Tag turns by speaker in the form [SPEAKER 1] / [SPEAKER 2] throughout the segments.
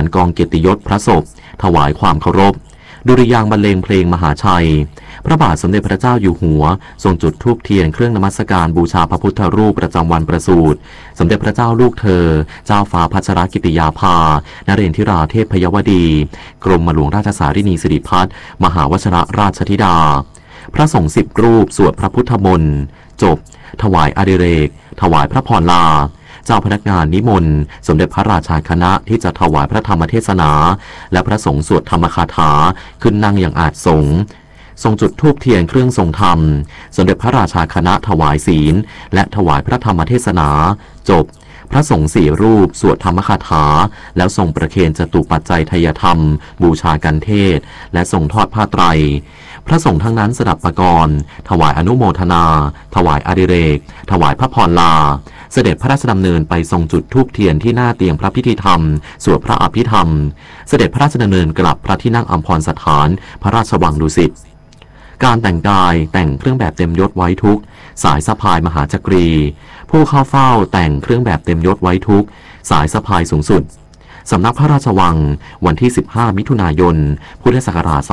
[SPEAKER 1] ารกองเกียรติยศพระศพถวายความเคารพดุริยางค์บรรเลงเพลงมหาชัยพระบาทสมเด็จพระเจ้าอยู่หัวทรงจุดธูปเทียนเครื่องนมัสการบูชาพระพุทธรูปประจำวันประสูติสมเด็จพระเจ้าลูกเธอเจ้าฟ้าพัชรกิติยาภานเรนทิราเทพยวดีกรมหลวงราชสารินีสิริพัฒน์มหาวชิรราชธิดาพระสงฆ์10 รูปสวดพระพุทธมนต์จบถวายอดิเรกถวายพระพรลาเจ้าพนักงานนิมนต์สมเด็จพระราชาคณะที่จะถวายพระธรรมเทศนาและพระสงฆ์สวดธรรมคาถาขึ้นนั่งอย่างอาจสงฆ์ทรงจุดธูปเทียนเครื่องทรงธรรมสมเด็จพระราชาคณะถวายศีลและถวายพระธรรมเทศนาจบพระสงฆ์4 รูปสวดธรรมคาถาแล้วทรงประเคนจตุปัจจัยทายธรรมบูชากันเทศและทรงทอดผ้าไตรพระสงฆ์ทั้งนั้นสดับประกรณ์ถวายอนุโมทนาถวายอดิเรกถวายพระพรลาเสด็จพระราชดำเนินไปทรงจุดธูปเทียนที่หน้าเตียงพระพิธีธรรมสวดพระอภิธรรมเสด็จพระราชดำเนินกลับพระที่นั่งอัมพรสถานพระราชวังดุสิตการแต่งกายแต่งเครื่องแบบเต็มยศไว้ทุกสายสะพายมหาจักรีผู้เข้าเฝ้าแต่งเครื่องแบบเต็มยศไว้ทุกสายสะพายสูงสุดสำนักพระราชวังวันที่15 มิถุนายน พุทธศักราช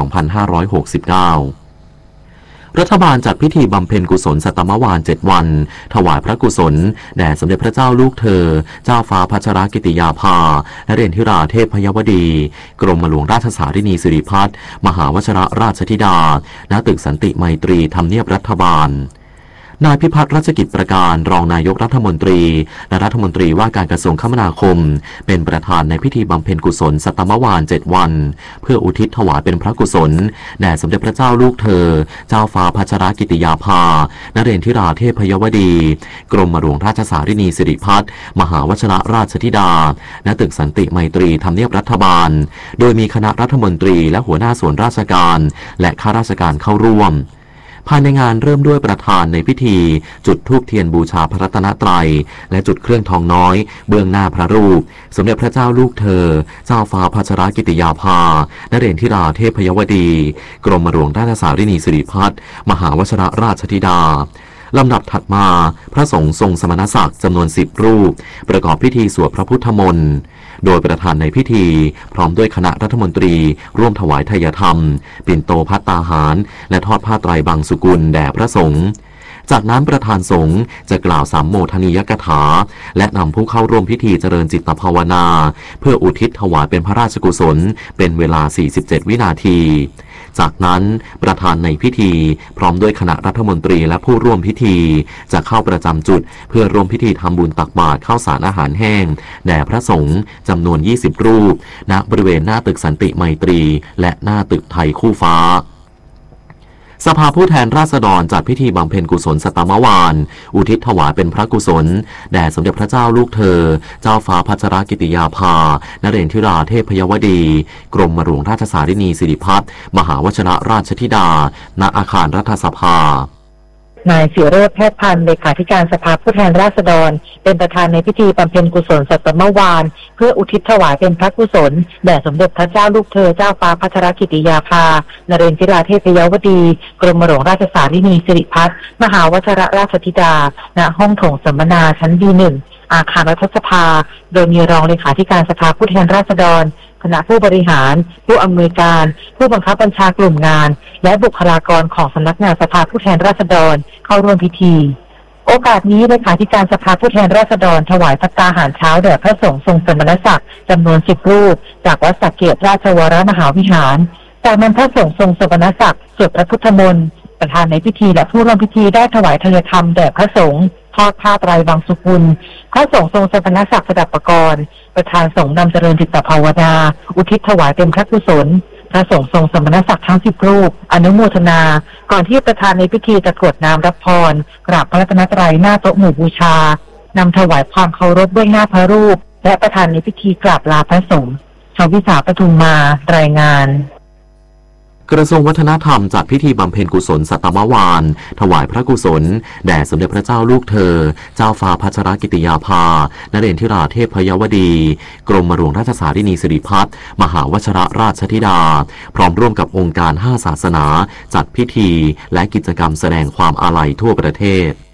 [SPEAKER 1] 2569รัฐบาลจัดพิธีบำเพ็ญกุศลสัตมวาล7 วันถวายพระกุศลแด่สมเด็จพระเจ้าลูกเธอเจ้าฟ้าพัชรกิติยาภานเรนทิราเทพยวดีกรมหลวงราชสารินีสิริพัฒน์มหาวชิรราชธิดาณตึกสันติไมตรีทำเนียบรัฐบาลนายพิพัฒน์รัชกิจประการรองนายกรัฐมนตรีและรัฐมนตรีว่าการกระทรวงคมนาคมเป็นประธานในพิธีบำเพ็ญกุศลสัตมวาล7 วันเพื่ออุทิศถวายเป็นพระกุศลแด่สมเด็จพระเจ้าลูกเธอเจ้าฟ้าพัชรกิติยาภานเรนทิราเทพยวดีกรมหลวงราชสารินีสิริพัฒน์มหาวชิรราชธิดาณตึกสันติไมตรีทำเนียบรัฐบาลโดยมีคณะรัฐมนตรีและหัวหน้าส่วนราชการและข้าราชการเข้าร่วมภายในงานเริ่มด้วยประธานในพิธีจุดธูปเทียนบูชาพระรัตนตรัยและจุดเครื่องทองน้อยเบื้องหน้าพระรูปสมเด็จพระเจ้าลูกเธอเจ้าฟ้าพัชรกิติยาภานเรนทิราเทพยวดีกรมหลวงราชสารินีสิริพัฒน์มหาวชิรราชธิดาลำดับถัดมาพระสงฆ์ทรงสมณศักดิ์จำนวน10 รูปประกอบพิธีสวดพระพุทธมนต์โดยประธานในพิธีพร้อมด้วยคณะรัฐมนตรีร่วมถวายทายธรรมปิ่นโตภัตตาหารและทอดผ้าไตรบังสุกุลแด่พระสงฆ์จากนั้นประธานสงฆ์จะกล่าวสัมโมทนียกถาและนำผู้เข้าร่วมพิธีเจริญจิตภาวนาเพื่ออุทิศถวายเป็นพระราชกุศลเป็นเวลา47 วินาทีจากนั้นประธานในพิธีพร้อมด้วยคณะรัฐมนตรีและผู้ร่วมพิธีจะเข้าประจำจุดเพื่อร่วมพิธีทำบุญตักบาตรข้าวสารอาหารแห้งแด่พระสงฆ์จำนวน20 รูปณบริเวณหน้าตึกสันติไมตรีและหน้าตึกไทยคู่ฟ้าสภาผู้แทนราษฎรจัดพิธีบำเพ็ญกุศลสัตมวาลอุทิศถวายเป็นพระกุศลแด่สมเด็จพระเจ้าลูกเธอเจ้าฟ้าพัชรกิติยาภานเรนทิราเทพยวดีกรมหลวงราชสารินีสิริพัฒน์มหาวชิรราชธิดาณอาคารรัฐสภานายศิโรจน์แพทย์พันธ์เลขาธิการสภาผู้แทนราษฎรเป็นประธานในพิธีบำเพ็ญกุศลสัตมวาลเพื่ออุทิศถวายเป็นพระกุศลแด่สมเด็จพระเจ้าลูกเธอเจ้าฟ้าพัชรกิติยาภานเรนทิราเทพยวดีกรมหลวงราชสารินีสิริพัฒน์มหาวชิรราชธิดาณห้องโถงสัมมนาชั้น D1 อาคารรัฐสภาโดยมีรองเลขาธิการสภาผู้แทนราษฎรคณะผู้บริหารผู้อำนวยการผู้บังคับบัญชากลุ่มงานและบุคลากรของสำนักงานสภาผู้แทนราษฎรเข้าร่วมพิธีโอกาสนี้เลขาธิการสภาผู้แทนราษฎรถวายภัตตาหารเช้าแด่พระสงฆ์ทรงสมณศักดิ์จำนวน10 รูปจากวัดสักเกตราชวรมหาวิหารจากนั้นพระสงฆ์ทรงสมณศักดิ์สวดพระพุทธมนต์ประธานในพิธีและผู้ร่วมพิธีได้ถวายทายธรรมแด่พระสงฆ์ทอดผ้าไตรบังสุกุลพระสงฆ์ทรงสมณศักดิ์สดับประกรณ์ประธานสงฆ์นำเจริญจิตภาวนาอุทิศถวายเป็นพระกุศลพระสงฆ์ทรงสมณศักดิ์ทั้ง10 รูปอนุโมทนาก่อนที่ประธานในพิธีจะกรวดน้ำรับพรกราบพระรัตนตรัยหน้าโต๊ะหมู่บูชานำถวายความเคารพเบื้องหน้าพระรูปและประธานในพิธีกราบลาพระสงฆ์ชาววิสาปทุมมารายงานกระทรวงวัฒนธรรมจัดพิธีบำเพ็ญกุศลสัตมวาลถวายพระกุศลแด่สมเด็จพระเจ้าลูกเธอเจ้าฟ้าพัชรกิติยาภานเรนทิราเทพยวดีกรมหลวงราชสารินีสิริพัฒน์มหาวชิรราชธิดาพร้อมร่วมกับองค์การ5 ศาสนาจัดพิธีและกิจกรรมแสดงความอาลัยทั่วประเทศ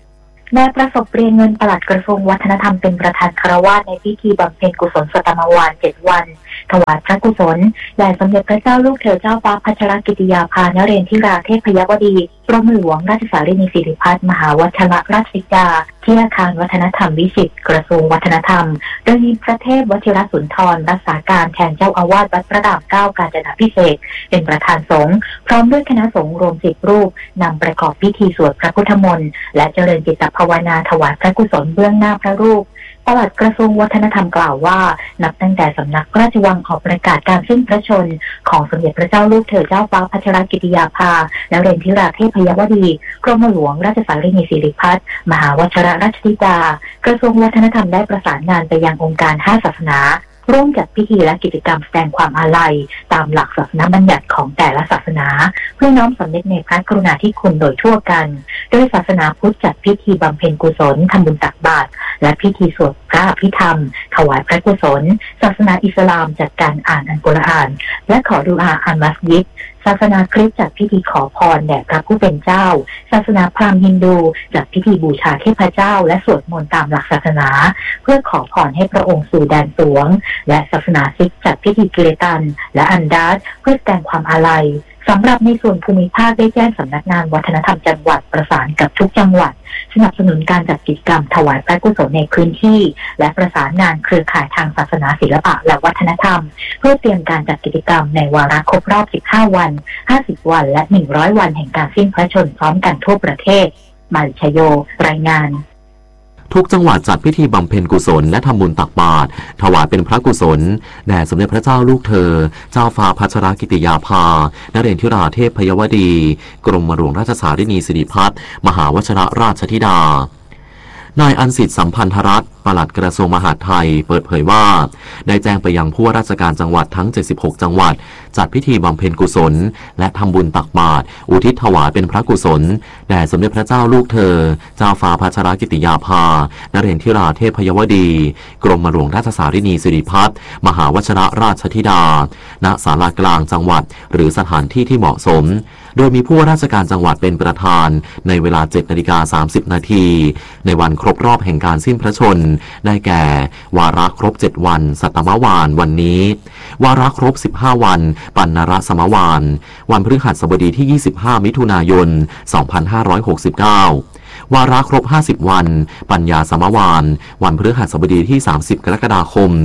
[SPEAKER 2] นายประสบเรียนเงินปลัดกระทรวงวัฒนธรรมเป็นประธานคารวะในพิธีบำเพ็ญกุศลสตมวาน7 วันถวายพระกุศลแด่สมเด็จพระเจ้าลูกเธอเจ้าฟ้าพัชรกิติยาภานเรนทิราเทพยวดีกรมหลวงราชสารินีสิริพัฒน์มหาวชิรราชธิดาที่อาคารวัฒนธรรมวิจิตรกระทรวงวัฒนธรรมโดยมีพระเทพวชิรสุนทรรักษาการแทนเจ้าอาวาสวัดพระราม9กาญจนาภิเษกเป็นประธานสงฆ์พร้อมด้วยคณะสงฆ์รวม10 รูปนำประกอบพิธีสวดพระพุทธมนต์และเจริญจิตภาวนาถวายพระกุศลเบื้องหน้าพระรูปปลัดกระทรวงวัฒนธรรมกล่าวว่านับตั้งแต่สำนักราชวังออกประกาศการสิ้นพระชนของสมเด็จพระเจ้าลูกเธอเจ้าฟ้าพัชรกิติยาภาและเรนทิราเทพยวดีกรมหลวงราชสารินีสิริพัฒน์มหาวชิรราชธิดากระทรวงวัฒนธรรมได้ประสานงานไปยังองค์การ5 ศาสนาร่วมจัดพิธีและกิจกรรมแสดงความอาลัยตามหลักศาสนาบัญญัติของแต่ละศาสนาเพื่อน้อมสำนึกในพระกรุณาธิคุณโดยทั่วกันโดยศาสนาพุทธจัดพิธีบำเพ็ญกุศลทำบุญตักบาตรและพิธีสวดพระอภิธรรมถวายพระกุศลศาสนาอิสลามจัดการอ่านอัลกุรอานและขอดุอาอัลมัสยิดศาสนาคริสต์จัดพิธีขอพรแด่พระผู้เป็นเจ้าศาสนาพราหมณ์ฮินดูจัดพิธีบูชาเทพเจ้าและสวดมนต์ตามหลักศาสนาเพื่อขอพรให้พระองค์สู่แดนสวงและศาสนาซิกจัดพิธีกิเลตันและอันดาสเพื่อแสดงความอาลัยสำหรับในส่วนภูมิภาคได้แจ้งสำนักงานวัฒนธรรมจังหวัดประสานกับทุกจังหวัดสนับสนุนการจัดกิจกรรมถวายพระกุศลในพื้นที่และประสานงานเครือข่ายทางศาสนาศิลปะและวัฒนธรรมเพื่อเตรียมการจัดกิจกรรมในวาระครบรอบ15 วัน50 วันและ100 วันแห่งการสิ้นพระชนม์พร้อมกันทั่วประเทศมาริชโยรายงาน
[SPEAKER 1] ทุกจังหวัดจัดพิธีบำเพ็ญกุศลและทำบุญตักบาตรถวายเป็นพระกุศลแด่สมเด็จพระเจ้าลูกเธอเจ้าฟ้าพัชรกิติยาภานเรนทิราเทพยวดีกรมหลวงราชสารินีสิริพัฒน์มหาวชิรราชธิดานายอันสิทธิ์สัมพันธรัตน์ปลัดกระทรวงมหาดไทยเปิดเผยว่าได้แจ้งไปยังผู้ว่าราชการจังหวัดทั้ง76 จังหวัดจัดพิธีบำเพ็ญกุศลและทำบุญตักบาตรอุทิศถวายเป็นพระกุศลแด่สมเด็จพระเจ้าลูกเธอเจ้าฟ้าพัชรกิติยาภานเรนทิราเทพยวดีกรมหลวงราชสารินีสิริพัฒน์มหาวชิรราชธิดาณศาลากลางจังหวัดหรือสถานที่ที่เหมาะสมโดยมีผู้ว่าราชการจังหวัดเป็นประธานในเวลา 7:30 นาทีในวันครบรอบแห่งการสิ้นพระชนม์ได้แก่วาระครบ7 วันสัตมวานวันนี้วาระครบ15 วันปัณณรสมวานวันพฤหัสบดีที่25 มิถุนายน 2569วาระครบ50 วันปัญญาสมวานวันพฤหัสบดีที่30 กรกฎาคม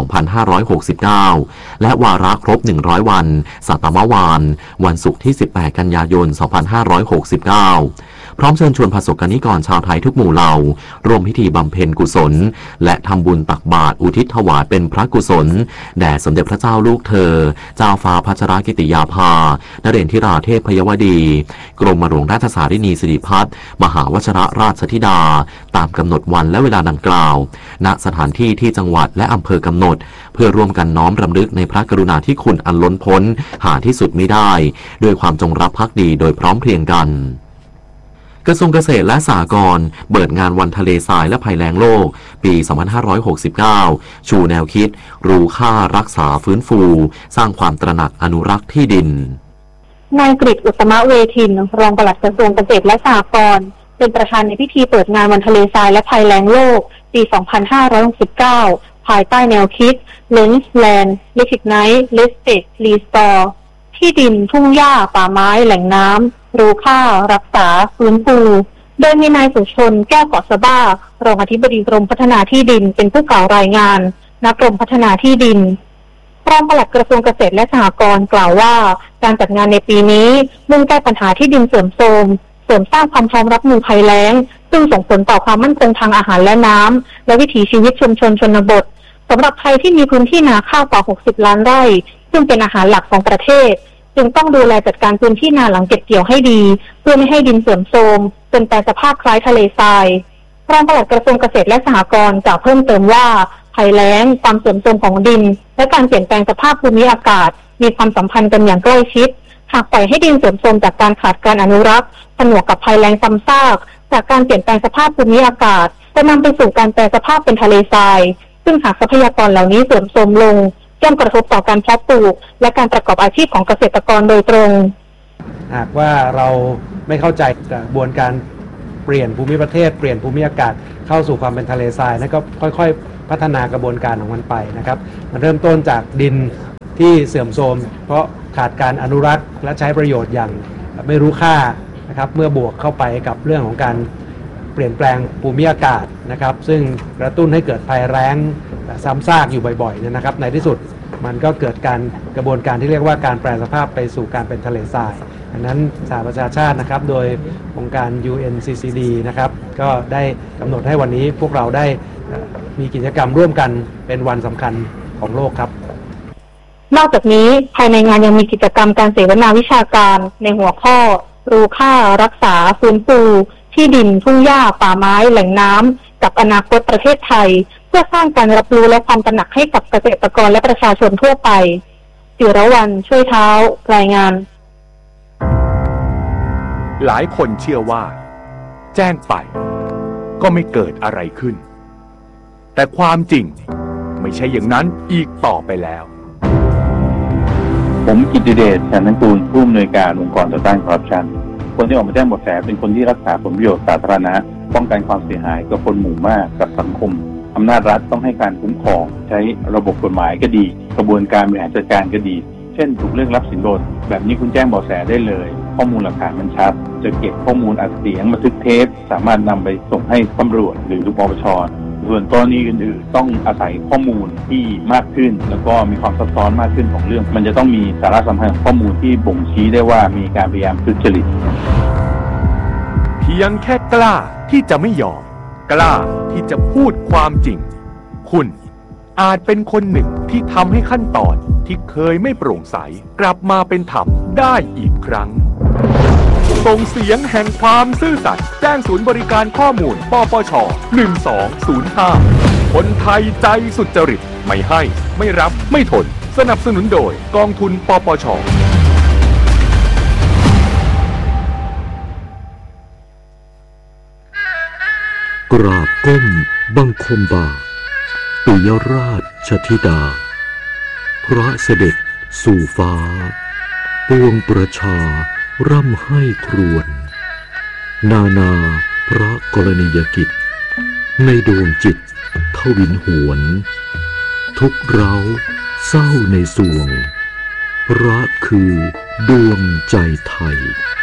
[SPEAKER 1] 2569และวาระครบ100 วันสัตมวานวันศุกร์ที่18 กันยายน 2569พร้อมเชิญชวนประสบกนิกรชาวไทยทุกหมู่เหล่าร่วมพิธีบำเพ็ญกุศลและทำบุญตักบาตรอุทิศถวายเป็นพระกุศลแด่สมเด็จพระเจ้าลูกเธอเจ้าฟ้าพัชรกิติยาภานเรนทิราเทพยวดีกรมหลวงราชสารินีสิริพัฒน์มหาวชิรราชธิดาตามกำหนดวันและเวลาดังกล่าวณสถานที่ที่จังหวัดและอำเภอกำหนดเพื่อร่วมกันน้อมรำลึกในพระกรุณาธิคุณอันล้นพ้นหาที่สุดมิได้ด้วยความจงรักภักดีโดยพร้อมเพรียงกันกระทรวงเกษตรและสหกรณ์เปิดงานวันทะเลทรายและภัยแล้งโลกปี 2569 ชูแนวคิดรู้ค่ารักษาฟื้นฟูสร้างความตระหนักอนุรักษ์ที่ดิน
[SPEAKER 3] นายกฤษ อุตตมเวทินรองปลัดกระทรวงเกษตรและสหกรณ์เป็นประธานในพิธีเปิดงานวันทะเลทรายและภัยแล้งโลกปี 2569 ภายใต้แนวคิด Lens Land Recognize Respect Restore ที่ดินทุ่งหญ้าป่าไม้แหล่งน้ำรู้ค่ารักษาฟื้นฟูโดยมีนายสุชนแก้วเกาะสะบ้ารองอธิบดีกรมพัฒนาที่ดินเป็นผู้กล่าวรายงานณกรมพัฒนาที่ดินรองปลัดกระทรวงเกษตรและสหกรณ์กล่าวว่าการจัดงานในปีนี้มุ่งแก้ปัญหาที่ดินเสื่อมโทรมเสริมสร้างความพร้อมรับมือภัยแล้งซึ่งส่งผลต่อความมั่นคงทางอาหารและน้ำและวิถีชีวิตชุมชนชนบทสำหรับใครที่มีพื้นที่นาข้าวกว่า60 ล้านไร่ซึ่งเป็นอาหารหลักของประเทศจึงต้องดูแลจัดการพื้นที่นาหลังเก็บเกี่ยวให้ดีเพื่อไม่ให้ดินเสื่อมโทรมจนแปรสภาพคล้ายทะเลทรายรองปลัดกระทรวงเกษตรและสหกรณ์กล่าวเพิ่มเติมว่าภัยแล้งความเสื่อมโทรมของดินและการเปลี่ยนแปลงสภาพภูมิอากาศมีความสัมพันธ์กันอย่างใกล้ชิดหากปล่อยให้ดินเสื่อมโทรมจากการขาดการอนุรักษ์ผนวกกับภัยแล้งซ้ำซากจากการเปลี่ยนแปลงสภาพภูมิอากาศจะนำไปสู่การแปรสภาพเป็นทะเลทรายซึ่งหากทรัพยากรเหล่านี้เสื่อมโทรมลงย่อมกระทบต่อการเพาะปลูกและการประกอบอาชีพของเกษตรกรโดยตรง
[SPEAKER 4] หากว่าเราไม่เข้าใจกระบวนการเปลี่ยนภูมิประเทศเปลี่ยนภูมิอากาศเข้าสู่ความเป็นทะเลทรายนั่นก็ค่อยๆพัฒนากระบวนการของมันไปนะครับมันเริ่มต้นจากดินที่เสื่อมโทรมเพราะขาดการอนุรักษ์และใช้ประโยชน์อย่างไม่รู้ค่านะครับเมื่อบวกเข้าไปกับเรื่องของการเปลี่ยนแปลงภูมิอากาศนะครับซึ่งกระตุ้นให้เกิดภัยแล้งซ้ำซากอยู่บ่อยๆนะครับในที่สุดมันก็เกิดการกระบวนการที่เรียกว่าการแปรสภาพไปสู่การเป็นทะเลทรายดังนั้นสหประชาชาตินะครับโดยองค์การ UNCCD นะครับก็ได้กำหนดให้วันนี้พวกเราได้มีกิจกรรมร่วมกันเป็นวันสำคัญของโลกครับ
[SPEAKER 3] นอกจากนี้ภายในงานยังมีกิจกรรมการเสวนาวิชาการในหัวข้อรู้ค่ารักษาฟื้นฟูที่ดินทุ่งหญ้าป่าไม้แหล่งน้ำกับอนาคตประเทศไทยเพื่อสร้างการรับรู้และความตระหนักให้กับเกษตรกรและประชาชนทั่วไปจิรวรรณช่วยเท้ารายงาน
[SPEAKER 5] หลายคนเชื่อว่าแจ้งไปก็ไม่เกิดอะไรขึ้นแต่ความจริงไม่ใช่อย่างนั้นอีกต่อไปแล้ว
[SPEAKER 6] ผมกิตติเดช ฉันทกูลผู้อำนวยการองค์กรต่อต้านคอร์รัปชันคนที่ออกมาแจ้งเบาะแสเป็นคนที่รักษาผลประโยชน์สาธารณะป้องกันความเสียหายกับคนหมู่มากกับสังคมอำนาจรัฐต้องให้การคุ้มครองใช้ระบบกฎหมายก็ดีกระบวนการบริหารจัดการก็ดีเช่นถูกเรื่องรับสินบนแบบนี้คุณแจ้งเบาะแสได้เลยข้อมูลหลักฐานมันชัดจะเก็บข้อมูลอัดเสียงบันทึกเทปสามารถนำไปส่งให้ตำรวจหรือปปช.ส่วนกรณีอื่นๆต้องอาศัยข้อมูลที่มากขึ้นแล้วก็มีความซับซ้อนมากขึ้นของเรื่องมันจะต้องมีสาระสำคัญข้อมูลที่บ่งชี้ได้ว่ามีการพยายามทุจริต
[SPEAKER 5] เพียงแค่กล้าที่จะไม่ยอมกล้าที่จะพูดความจริงคุณอาจเป็นคนหนึ่งที่ทำให้ขั้นตอนที่เคยไม่โปร่งใสกลับมาเป็นธรรมได้อีกครั้งส่งเสียงแห่งความซื่อสัตย์แจ้งศูนย์บริการข้อมูลปปช1205คนไทยใจสุจริตไม่ให้ไม่รับไม่ทนสนับสนุนโดยกองทุนปปช
[SPEAKER 7] กราบก้มบังคมบาทปิยราชธิดาพระเสด็จสู่ฟ้าปวงประชาร่ำให้ครวญนานาพระกรณียกิจในดวงจิตทวินหวนทุกเร้าเศร้าในสวงพระคือดวงใจไทย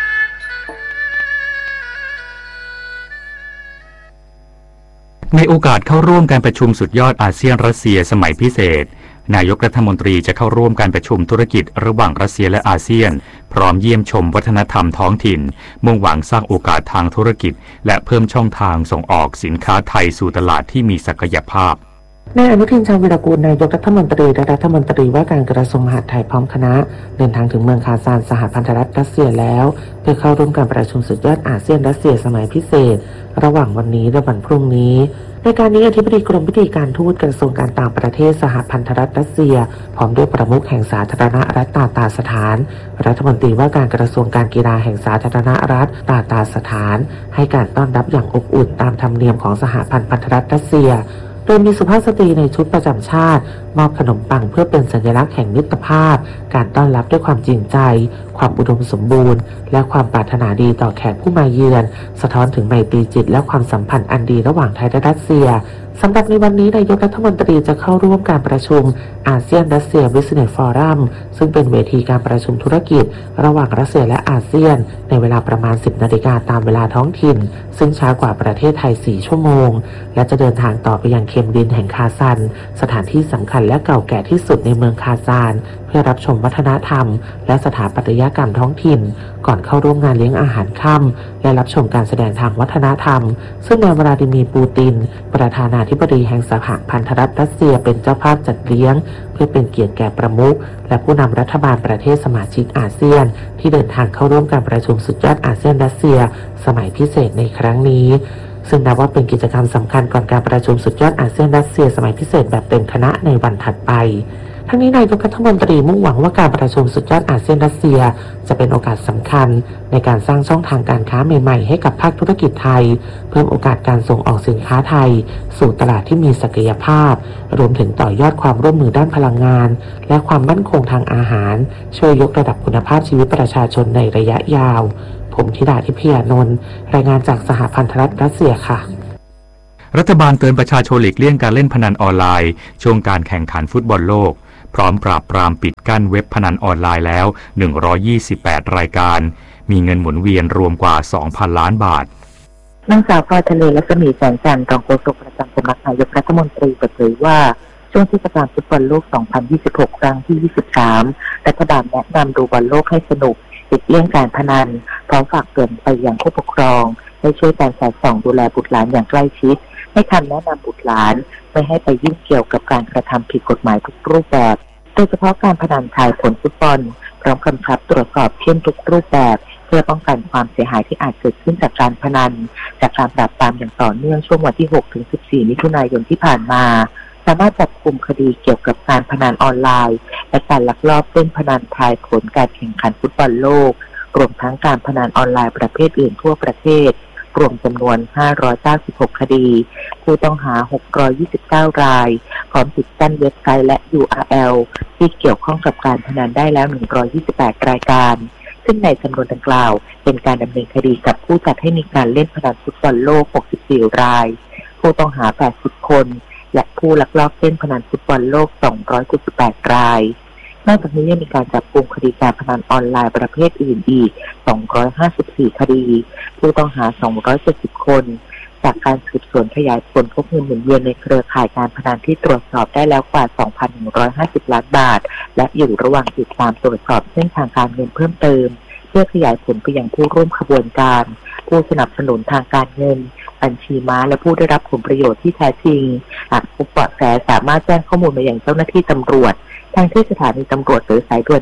[SPEAKER 8] ในโอกาสเข้าร่วมการประชุมสุดยอดอาเซียนรัสเซียสมัยพิเศษนายกรัฐมนตรีจะเข้าร่วมการประชุมธุรกิจระหว่างรัสเซียและอาเซียนพร้อมเยี่ยมชมวัฒนธรรมท้องถิ่นมุ่งหวังสร้างโอกาสทางธุรกิจและเพิ่มช่องทางส่งออกสินค้าไทยสู่ตลาดที่มีศักยภาพ
[SPEAKER 9] นายอนุทิน ชาญวีรกูลนายกรัฐมนตรีและรัฐมนตรีว่าการกระทรวงมหาดไทยพร้อมคณะเดินทางถึงเมืองคาซานสหพันธรัฐรัสเซียแล้วเพื่อเข้าร่วมการประชุมสุดยอดอาเซียนรัสเซียสมัยพิเศษระหว่างวันนี้และวันพรุ่งนี้ในการนี้อธิบดีกรมวิธีการทูตกระทรวงการต่างประเทศสหพันธรัฐรัสเซียพร้อมด้วยประมุขแห่งสาธารณรัฐตาตาสถานรัฐมนตรีว่าการกระทรวงการกีฬาแห่งสาธารณรัฐตาตาสถานให้การต้อนรับอย่างอบอุ่นตามธรรมเนียมของสหพันธรัฐรัสเซียโดยมีสุภาพสตรีในชุดประจำชาติมอบขนมปังเพื่อเป็นสัญลักษณ์แห่งมิตรภาพการต้อนรับด้วยความจริงใจความอุดมสมบูรณ์และความปรารถนาดีต่อแขกผู้มาเยือนสะท้อนถึงไมตรีจิตและความสัมพันธ์อันดีระหว่างไทยและรัสเซียสำหรับในวันนี้นายกรัฐมนตรีจะเข้าร่วมการประชุมอาเซียนรัสเซียบิสเนสฟอรัมซึ่งเป็นเวทีการประชุมธุรกิจระหว่างรัสเซียและอาเซียนในเวลาประมาณ 10 นาฬิกาตามเวลาท้องถิ่นซึ่งช้ากว่าประเทศไทย 4 ชั่วโมงและจะเดินทางต่อไปยังเคมดินแห่งคาซันสถานที่สำคัญและเก่าแก่ที่สุดในเมืองคาซานเพื่อรับชมวัฒนธรรมและสถาปัตยกรรมท้องถิ่นก่อนเข้าร่วมงานเลี้ยงอาหารค่ำและรับชมการแสดงทางวัฒนธรรมซึ่งนายวลาดิมีร์ ปูตินประธานาธิบดีแห่งสหพันธรัฐรัสเซียเป็นเจ้าภาพจัดเลี้ยงเพื่อเป็นเกียรติแก่ประมุขและผู้นำรัฐบาลประเทศสมาชิกอาเซียนที่เดินทางเข้าร่วมการประชุมสุดยอดอาเซียนรัสเซียสมัยพิเศษในครั้งนี้ซึ่งนับว่าเป็นกิจกรรมสำคัญก่อนการประชุมสุดยอดอาเซียนรัสเซียสมัยพิเศษแบบเต็มคณะในวันถัดไปทั้งนี้นายกรัฐมนตรีมุ่งหวังว่าการประชุมสุดยอดอาเซียนรัสเซียจะเป็นโอกาสสำคัญในการสร้างช่องทางการค้าใหม่ๆให้กับภาคธุรกิจไทยเพิ่มโอกาสการส่งออกสินค้าไทยสู่ตลาดที่มีศักยภาพรวมถึงต่อยอดความร่วมมือด้านพลังงานและความมั่นคงทางอาหารช่วยยกระดับคุณภาพชีวิตประชาชนในระยะยาวผมธิดาทิพยานนท์รายงานจากสหพันธรัฐรัสเซียค่ะ
[SPEAKER 8] รัฐบาลเตือนประชาชนหลีกเลี่ยงการเล่นพนันออนไลน์ช่วงการแข่งขันฟุตบอลโลกพร้อมปราบปรามปิดกั้นเว็บพนันออนไลน์แล้ว128รายการมีเงินหมุนเวียนรวมกว่า 2,000 ล้านบาท
[SPEAKER 2] นางสาวพลอยทะเลรัศมีแสงจันทร์รองโฆษกประจำสำนักนายกรัฐมนตรีเปิดเผยว่าช่วงเทศกาลฟุตบอลโลก 2026 ครั้งที่ 23 รัฐบาลแนะนำดูบอลโลกให้สนุกหลีกเลี่ยงการพนันพร้อมฝากเตือนไปยังผู้ปกครองให้ช่วยการสอดส่องดูแลบุตรหลานอย่างใกล้ชิดให้คำแนะนำบุตรหลานไม่ให้ไปยุ่งเกี่ยวกับการกระทำผิดกฎหมายทุกรูปแบบโดยเฉพาะการพนันทายผลฟุตบอลพร้อมกำชับตรวจสอบเข้มทุกรูปแบบเพื่อป้องกันความเสียหายที่อาจเกิดขึ้นจากการพนันจากการปราบปรามอย่างต่อเนื่องช่วงวันที่ 6-14 มิถุนายนที่ผ่านมาสามารถจับกุมคดีเกี่ยวกับการพนันออนไลน์และการลักลอบเล่นพนันทายผลการแข่งขันฟุตบอลโลกรวมทั้งการพนันออนไลน์ประเภทอื่นทั่วประเทศรวมจำนวน596คดีผู้ต้องหา629รายพร้อมติดตั้งเว็บไซต์และ URL ที่เกี่ยวข้องกับการพนันได้แล้ว128รายการซึ่งในจำนวนดังกล่าวเป็นการดำเนินคดีกับผู้จัดให้มีการเล่นพนันฟุตบอลโลก64รายผู้ต้องหา80คนและผู้ลักลอบเล่นพนันฟุตบอลโลก278รายนอกจากนี้ยังมีการจับกุมคดีการพนันออนไลน์ประเภทอื่นอีก254คดีผู้ต้องหา270คนจากการสืบสวนขยายผลพบเงินหมุนเวียนในเครือข่ายการพนันที่ตรวจสอบได้แล้วกว่า 2,150 ล้านบาทและอยู่ระหว่างติดตามตรวจสอบเส้นทางการเงินเพิ่มเติมเพื่อขยายผลไปยังผู้ร่วมขบวนการผู้สนับสนุนทางการเงินบัญชีม้าและผู้ได้รับผลประโยชน์ที่แท้จริงหากพบเบาะแสสามารถแจ้งข้อมูลมายังเจ้าหน้าที่ตำรวจทางที่สถานีตำรวจหรือสายด่วน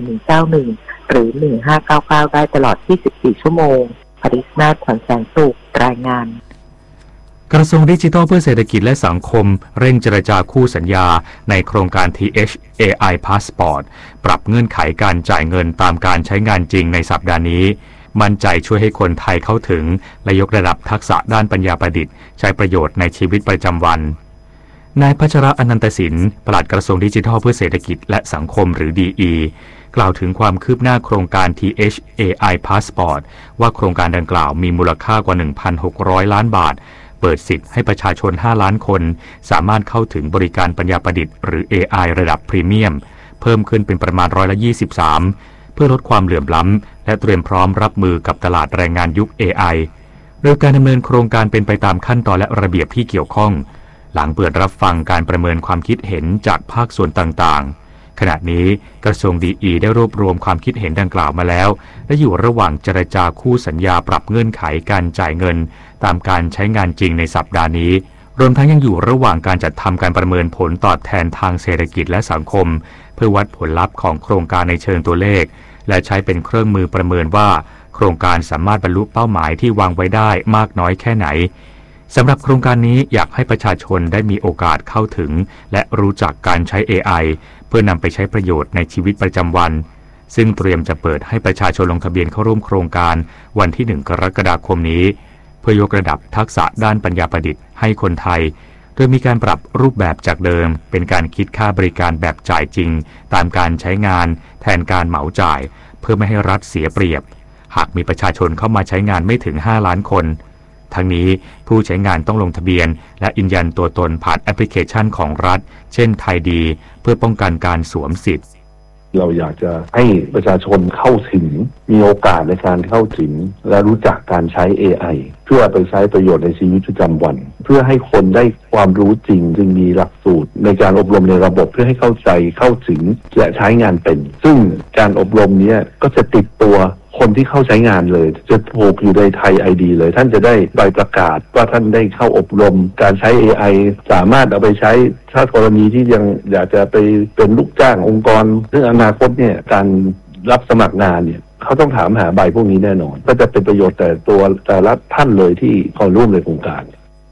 [SPEAKER 2] 191หรือ1599ได้ตลอด24ชั่วโมงปริศนาถขวัญแสงสุขรายงาน
[SPEAKER 8] กระทรวงดิจิทัลเพื่อเศรษฐกิจและสังคมเร่งเจรจาคู่สัญญาในโครงการ TH AI Passport ปรับเงื่อนไขการจ่ายเงินตามการใช้งานจริงในสัปดาห์นี้มั่นใจช่วยให้คนไทยเข้าถึงและยกระดับทักษะด้านปัญญาประดิษฐ์ใช้ประโยชน์ในชีวิตประจำวันนายพัชระอนันตสินปลัดกระทรวงดิจิทัลเพื่อเศรษฐกิจและสังคมหรือ DE กล่าวถึงความคืบหน้าโครงการ TH AI Passport ว่าโครงการดังกล่าวมีมูลค่ากว่า 1,600 ล้านบาทเปิดสิทธิ์ให้ประชาชน5ล้านคนสามารถเข้าถึงบริการปัญญาประดิษฐ์หรือ AI ระดับพรีเมียมเพิ่มขึ้นเป็นประมาณ23%เพื่อลดความเหลื่อมล้ำและเตรียมพร้อมรับมือกับตลาดแรงงานยุค AI โดยการดำเนินโครงการเป็นไปตามขั้นตอนและระเบียบที่เกี่ยวข้องหลังเปิดรับฟังการประเมินความคิดเห็นจากภาคส่วนต่างๆขณะนี้กระทรวง DE ได้รวบรวมความคิดเห็นดังกล่าวมาแล้วและอยู่ระหว่างเจรจาคู่สัญญาปรับเงื่อนไขการจ่ายเงินตามการใช้งานจริงในสัปดาห์นี้รวมทั้งยังอยู่ระหว่างการจัดทำการประเมินผลตอบแทนทางเศรษฐกิจและสังคมเพื่อวัดผลลัพธ์ของโครงการในเชิงตัวเลขและใช้เป็นเครื่องมือประเมินว่าโครงการสามารถบรรลุเป้าหมายที่วางไว้ได้มากน้อยแค่ไหนสำหรับโครงการนี้อยากให้ประชาชนได้มีโอกาสเข้าถึงและรู้จักการใช้ AI เพื่อนำไปใช้ประโยชน์ในชีวิตประจำวันซึ่งเตรียมจะเปิดให้ประชาชนลงทะเบียนเข้าร่วมโครงการวันที่1กรกฎาคมนี้เพื่อยกระดับทักษะด้านปัญญาประดิษฐ์ให้คนไทยโดยมีการปรับรูปแบบจากเดิมเป็นการคิดค่าบริการแบบจ่ายจริงตามการใช้งานแทนการเหมาจ่ายเพื่อไม่ให้รัฐเสียเปรียบหากมีประชาชนเข้ามาใช้งานไม่ถึง5ล้านคนทั้งนี้ผู้ใช้งานต้องลงทะเบียนและยืนยันตัวตนผ่านแอปพลิเคชันของรัฐเช่นไทยดีเพื่อป้องกันการสวมสิทธิ์
[SPEAKER 6] เราอยากจะให้ประชาชนเข้าถึงมีโอกาสในการเข้าถึงและรู้จักการใช้ AI เพื่อไปใช้ประโยชน์ในชีวิตประจำวันเพื่อให้คนได้ความรู้จริงจึงมีหลักสูตรในการอบรมในระบบเพื่อให้เข้าใจเข้าถึงและใช้งานเป็นซึ่งการอบรมนี้ก็จะติดตัวคนที่เข้าใช้งานเลยจะผูกอยู่ในไทย ID เลยท่านจะได้ใบประกาศว่าท่านได้เข้าอบรมการใช้ AI สามารถเอาไปใช้ถ้ากรณีที่ยังอยากจะไปเป็นลูกจ้างองค์กรซึ่งอนาคตเนี่ยการรับสมัครงานเนี่ยเขาต้องถามหาใบพวกนี้แน่นอนก็จะเป็นประโยชน์แต่ละท่านเลยที่เข้าร่วมในโครงการ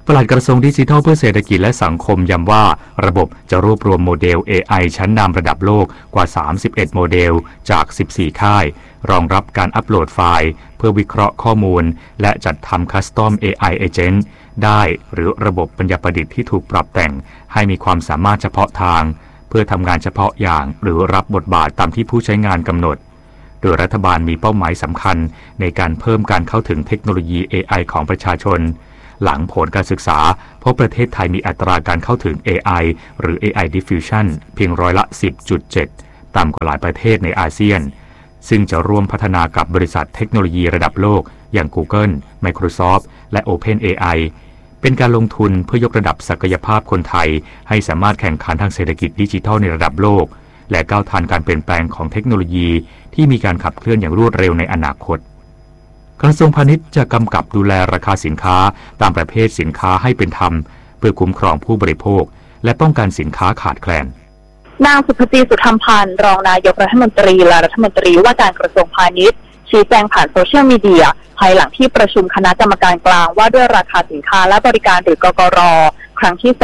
[SPEAKER 8] ปลัดกระทรวงดิจิทัลเพื่อเศรษฐกิจและสังคมย้ำว่าระบบจะรวบรวมโมเดล AI ชั้นนำระดับโลกกว่า 31 โมเดลจาก 14 ค่ายรองรับการอัปโหลดไฟล์เพื่อวิเคราะห์ข้อมูลและจัดทำคัสตอม AI Agent ได้หรือระบบปัญญาประดิษฐ์ที่ถูกปรับแต่งให้มีความสามารถเฉพาะทางเพื่อทำงานเฉพาะอย่างหรือรับบทบาทตามที่ผู้ใช้งานกำหนดโดยรัฐบาลมีเป้าหมายสำคัญในการเพิ่มการเข้าถึงเทคโนโลยี AI ของประชาชนหลังผลการศึกษาพบประเทศไทยมีอัตราการเข้าถึง AI หรือ AI Diffusion เพียงร้อยละ 10.7 ต่ำกว่าหลายประเทศในอาเซียนซึ่งจะร่วมพัฒนากับบริษัทเทคโนโลยีระดับโลกอย่าง Google, Microsoft และ OpenAI เป็นการลงทุนเพื่อยกระดับศักยภาพคนไทยให้สามารถแข่งขันทางเศรษฐกิจดิจิทัลในระดับโลกและก้าวทันการเปลี่ยนแปลงของเทคโนโลยีที่มีการขับเคลื่อนอย่างรวดเร็วในอนาคตกระทรวงพาณิชย์จะกำกับดูแลราคาสินค้าตามประเภทสินค้าให้เป็นธรรมเพื่อคุ้มครองผู้บริโภคและป้องกันสินค้าขาดแคลน
[SPEAKER 3] นางสุภจีสุธรรมพันธ์รองนายกรัฐมนตรีและรัฐมนตรีว่าการกระทรวงพาณิชย์ชี้แจงผ่านโซเชียลมีเดียภายหลังที่ประชุมคณะกรรมการกลางว่าด้วยราคาสินค้าและบริการหรือกกร.ครั้งที่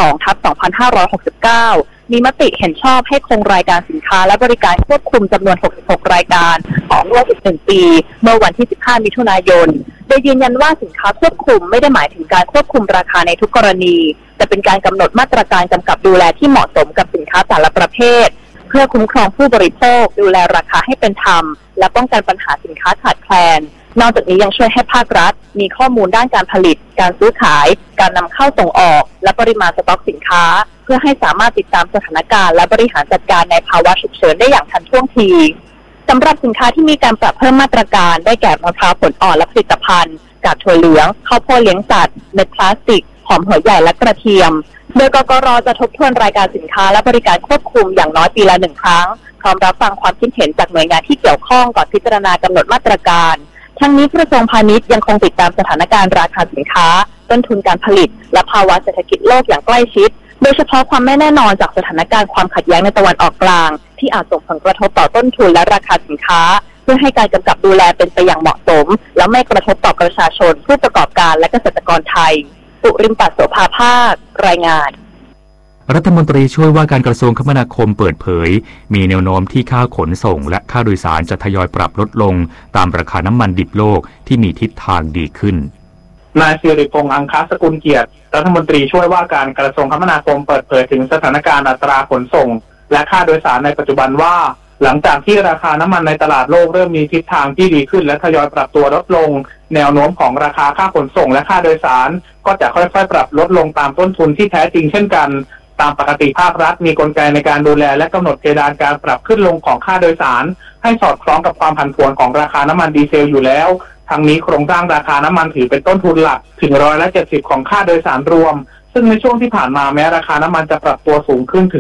[SPEAKER 3] 2/2569 มีมติเห็นชอบให้คงรายการสินค้าและบริการควบคุมจำนวน 66 รายการของรอบ11 ปีเมื่อวันที่ 15 มิถุนายนโดยยืนยันว่าสินค้าควบคุมไม่ได้หมายถึงการควบคุมราคาในทุกกรณีแต่เป็นการกำหนดมาตรการกำกับดูแลที่เหมาะสมกับสินค้าแต่ละประเภทเพื่อคุ้มครองผู้บริโภคดูแลราคาให้เป็นธรรมและป้องกันปัญหาสินค้าขาดแคลนนอกจากนี้ยังช่วยให้ภาครัฐมีข้อมูลด้านการผลิตการซื้อขายการนำเข้าส่งออกและปริมาณสต็อกสินค้าเพื่อให้สามารถติดตามสถานการณ์และบริหารจัดการในภาวะฉุกเฉินได้อย่างทันท่วงทีสำหรับสินค้าที่มีการปรับเพิ่มมาตรการได้แก่มะพร้าวผลอ่อนและผลิตภัณฑ์กากถั่วเหลืองข้าวโพดเลี้ยงสัตว์เม็ดพลาสติกหอมหัวใหญ่และกระเทียมโดยกกร.จะทบทวนรายการสินค้าและบริการควบคุมอย่างน้อยปีละ1 ครั้งพร้อมรับฟังความคิดเห็นจากหน่วยงานที่เกี่ยวข้องก่อนพิจารณากำหนดมาตรการทั้งนี้กระทรวงพาณิชย์ยังคงติดตามสถานการณ์ราคาสินค้าต้นทุนการผลิตและภาวะเศรษฐกิจโลกอย่างใกล้ชิดโดยเฉพาะความไม่แน่นอนจากสถานการณ์ความขัดแย้งในตะวันออกกลางที่อาจส่งผลกระทบต่อต้นทุนและราคาสินค้าเพื่อให้การกำกับดูแลเป็นไปอย่างเหมาะสมและไม่กระทบต่อประชาชนผู้ประกอบการและเกษตรกรไทยปุริมปัสโสภาภาครายงาน
[SPEAKER 8] รัฐมนตรีช่วยว่าการกระทรวงคมนาคมเปิดเผยมีแนวโน้มที่ค่าขนส่งและค่าโดยสารจะทยอยปรับลดลงตามราคาน้ำมันดิบโลกที่มีทิศทางดีขึ้น
[SPEAKER 10] นายสิริพงษ์อังคสกุลเกียรติรัฐมนตรีช่วยว่าการกระทรวงคมนาคมเปิดเผยถึงสถานการณ์อัตราขนส่งและค่าโดยสารในปัจจุบันว่าหลังจากที่ราคาน้ำมันในตลาดโลกเริ่มมีทิศทางที่ดีขึ้นและทยอยปรับตัวลดลงแนวโน้มของราคาค่าขนส่งและค่าโดยสารก็จะค่อยๆปรับลดลงตามต้นทุนที่แท้จริงเช่นกันตามปกติภาครัฐมีกลไกในการดูแลและกำหนดเพดานการปรับขึ้นลงของค่าโดยสารให้สอดคล้องกับความผันผวนของราคาน้ำมันดีเซลอยู่แล้วทั้งนี้โครงสร้างราคาน้ำมันถือเป็นต้นทุนหลักถึง70%ของค่าโดยสารรวมซึ่งในช่วงที่ผ่านมาแม้ราคาน้ำมันจะปรับตัวสูงขึ้นถึง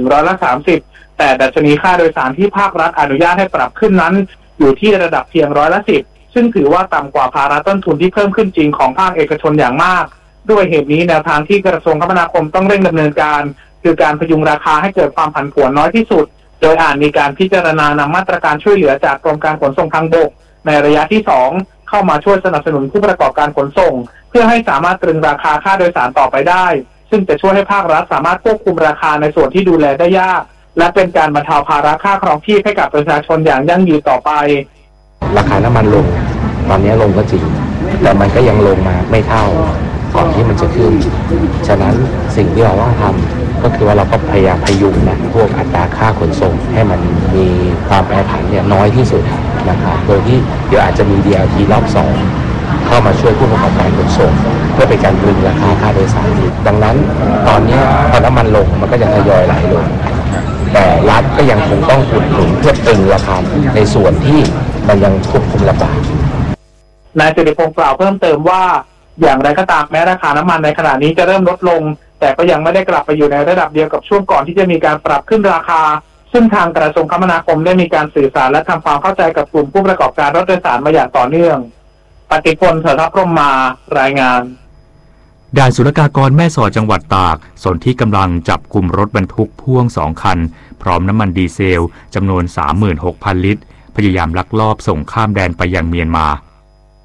[SPEAKER 10] 30%แต่ดัชนีค่าโดยสารที่ภาครัฐอนุญาตให้ปรับขึ้นนั้นอยู่ที่ระดับเพียง10%ซึ่งถือว่าต่ำกว่าภาระต้นทุนที่เพิ่มขึ้นจริงของภาคเอกชนอย่างมากด้วยเหตุนี้แนวทางที่กระทรวงคมนาคมต้องเร่งดำเนินการคือการพยุงราคาให้เกิดความผันผวนน้อยที่สุดโดยอาจมีการพิจารณานำมาตรการช่วยเหลือจากกรมการขนส่งทางบกในระยะที่2เข้ามาช่วยสนับสนุนผู้ประกอบการขนส่งเพื่อให้สามารถตรึงราคาค่าโดยสารต่อไปได้ซึ่งจะช่วยให้ภาครัฐสามารถควบคุมราคาในส่วนที่ดูแลได้ยากและเป็นการบรรเทาภาระค่าครองชีพให้กับประชาชนอย่างยั่งยืนต่อไป
[SPEAKER 11] ราคาน้ำมันลงตอนนี้ลงก็จริงแต่มันก็ยังลงมาไม่เท่าก่อนที่มันจะขึ้นฉะนั้นสิ่งที่เราต้องทำก็คือว่าเราก็พยายามพยุงนะพวกอัตราค่าขนส่งให้มันมีความแปรผันเนี่ยน้อยที่สุดนะครับโดยที่เดี๋ยวอาจจะมี DLT รอบ2เข้ามาช่วยผู้ประกอบการขนส่งเพื่อเป็นการดึงราคาค่าโดยสารดังนั้นตอนนี้พอน้ำมันลงมันก็จะทยอยไหลลงแต่รัฐก็ยังคงต้องอุดหนุนเพื่อตึงราคาในส่วนที่มันยังควบคุมลำบาก
[SPEAKER 10] นายสิริพงษ์กล่าวเพิ่มเติมว่าอย่างไรก็ตามแม้ราคาน้ำมันในขณะนี้จะเริ่มลดลงแต่ก็ยังไม่ได้กลับไปอยู่ในระดับเดียวกับช่วงก่อนที่จะมีการปรับขึ้นราคาซึ่งทางกระทรวงคมนาคมได้มีการสื่อสารและทำความเข้าใจกับกลุ่มผู้ประกอบการรถโดยสารมาอย่างต่อเนื่องปฏิพล เถรพรหมมารายงาน
[SPEAKER 8] ด่านศุลกากรแม่สอดจังหวัดตากส่วนที่กำลังจับกลุ่มรถบรรทุกพ่วง2 คันพร้อมน้ำมันดีเซลจำนวน 36,000 ลิตรพยายามลักลอบส่งข้ามแดนไปยังเมียนมา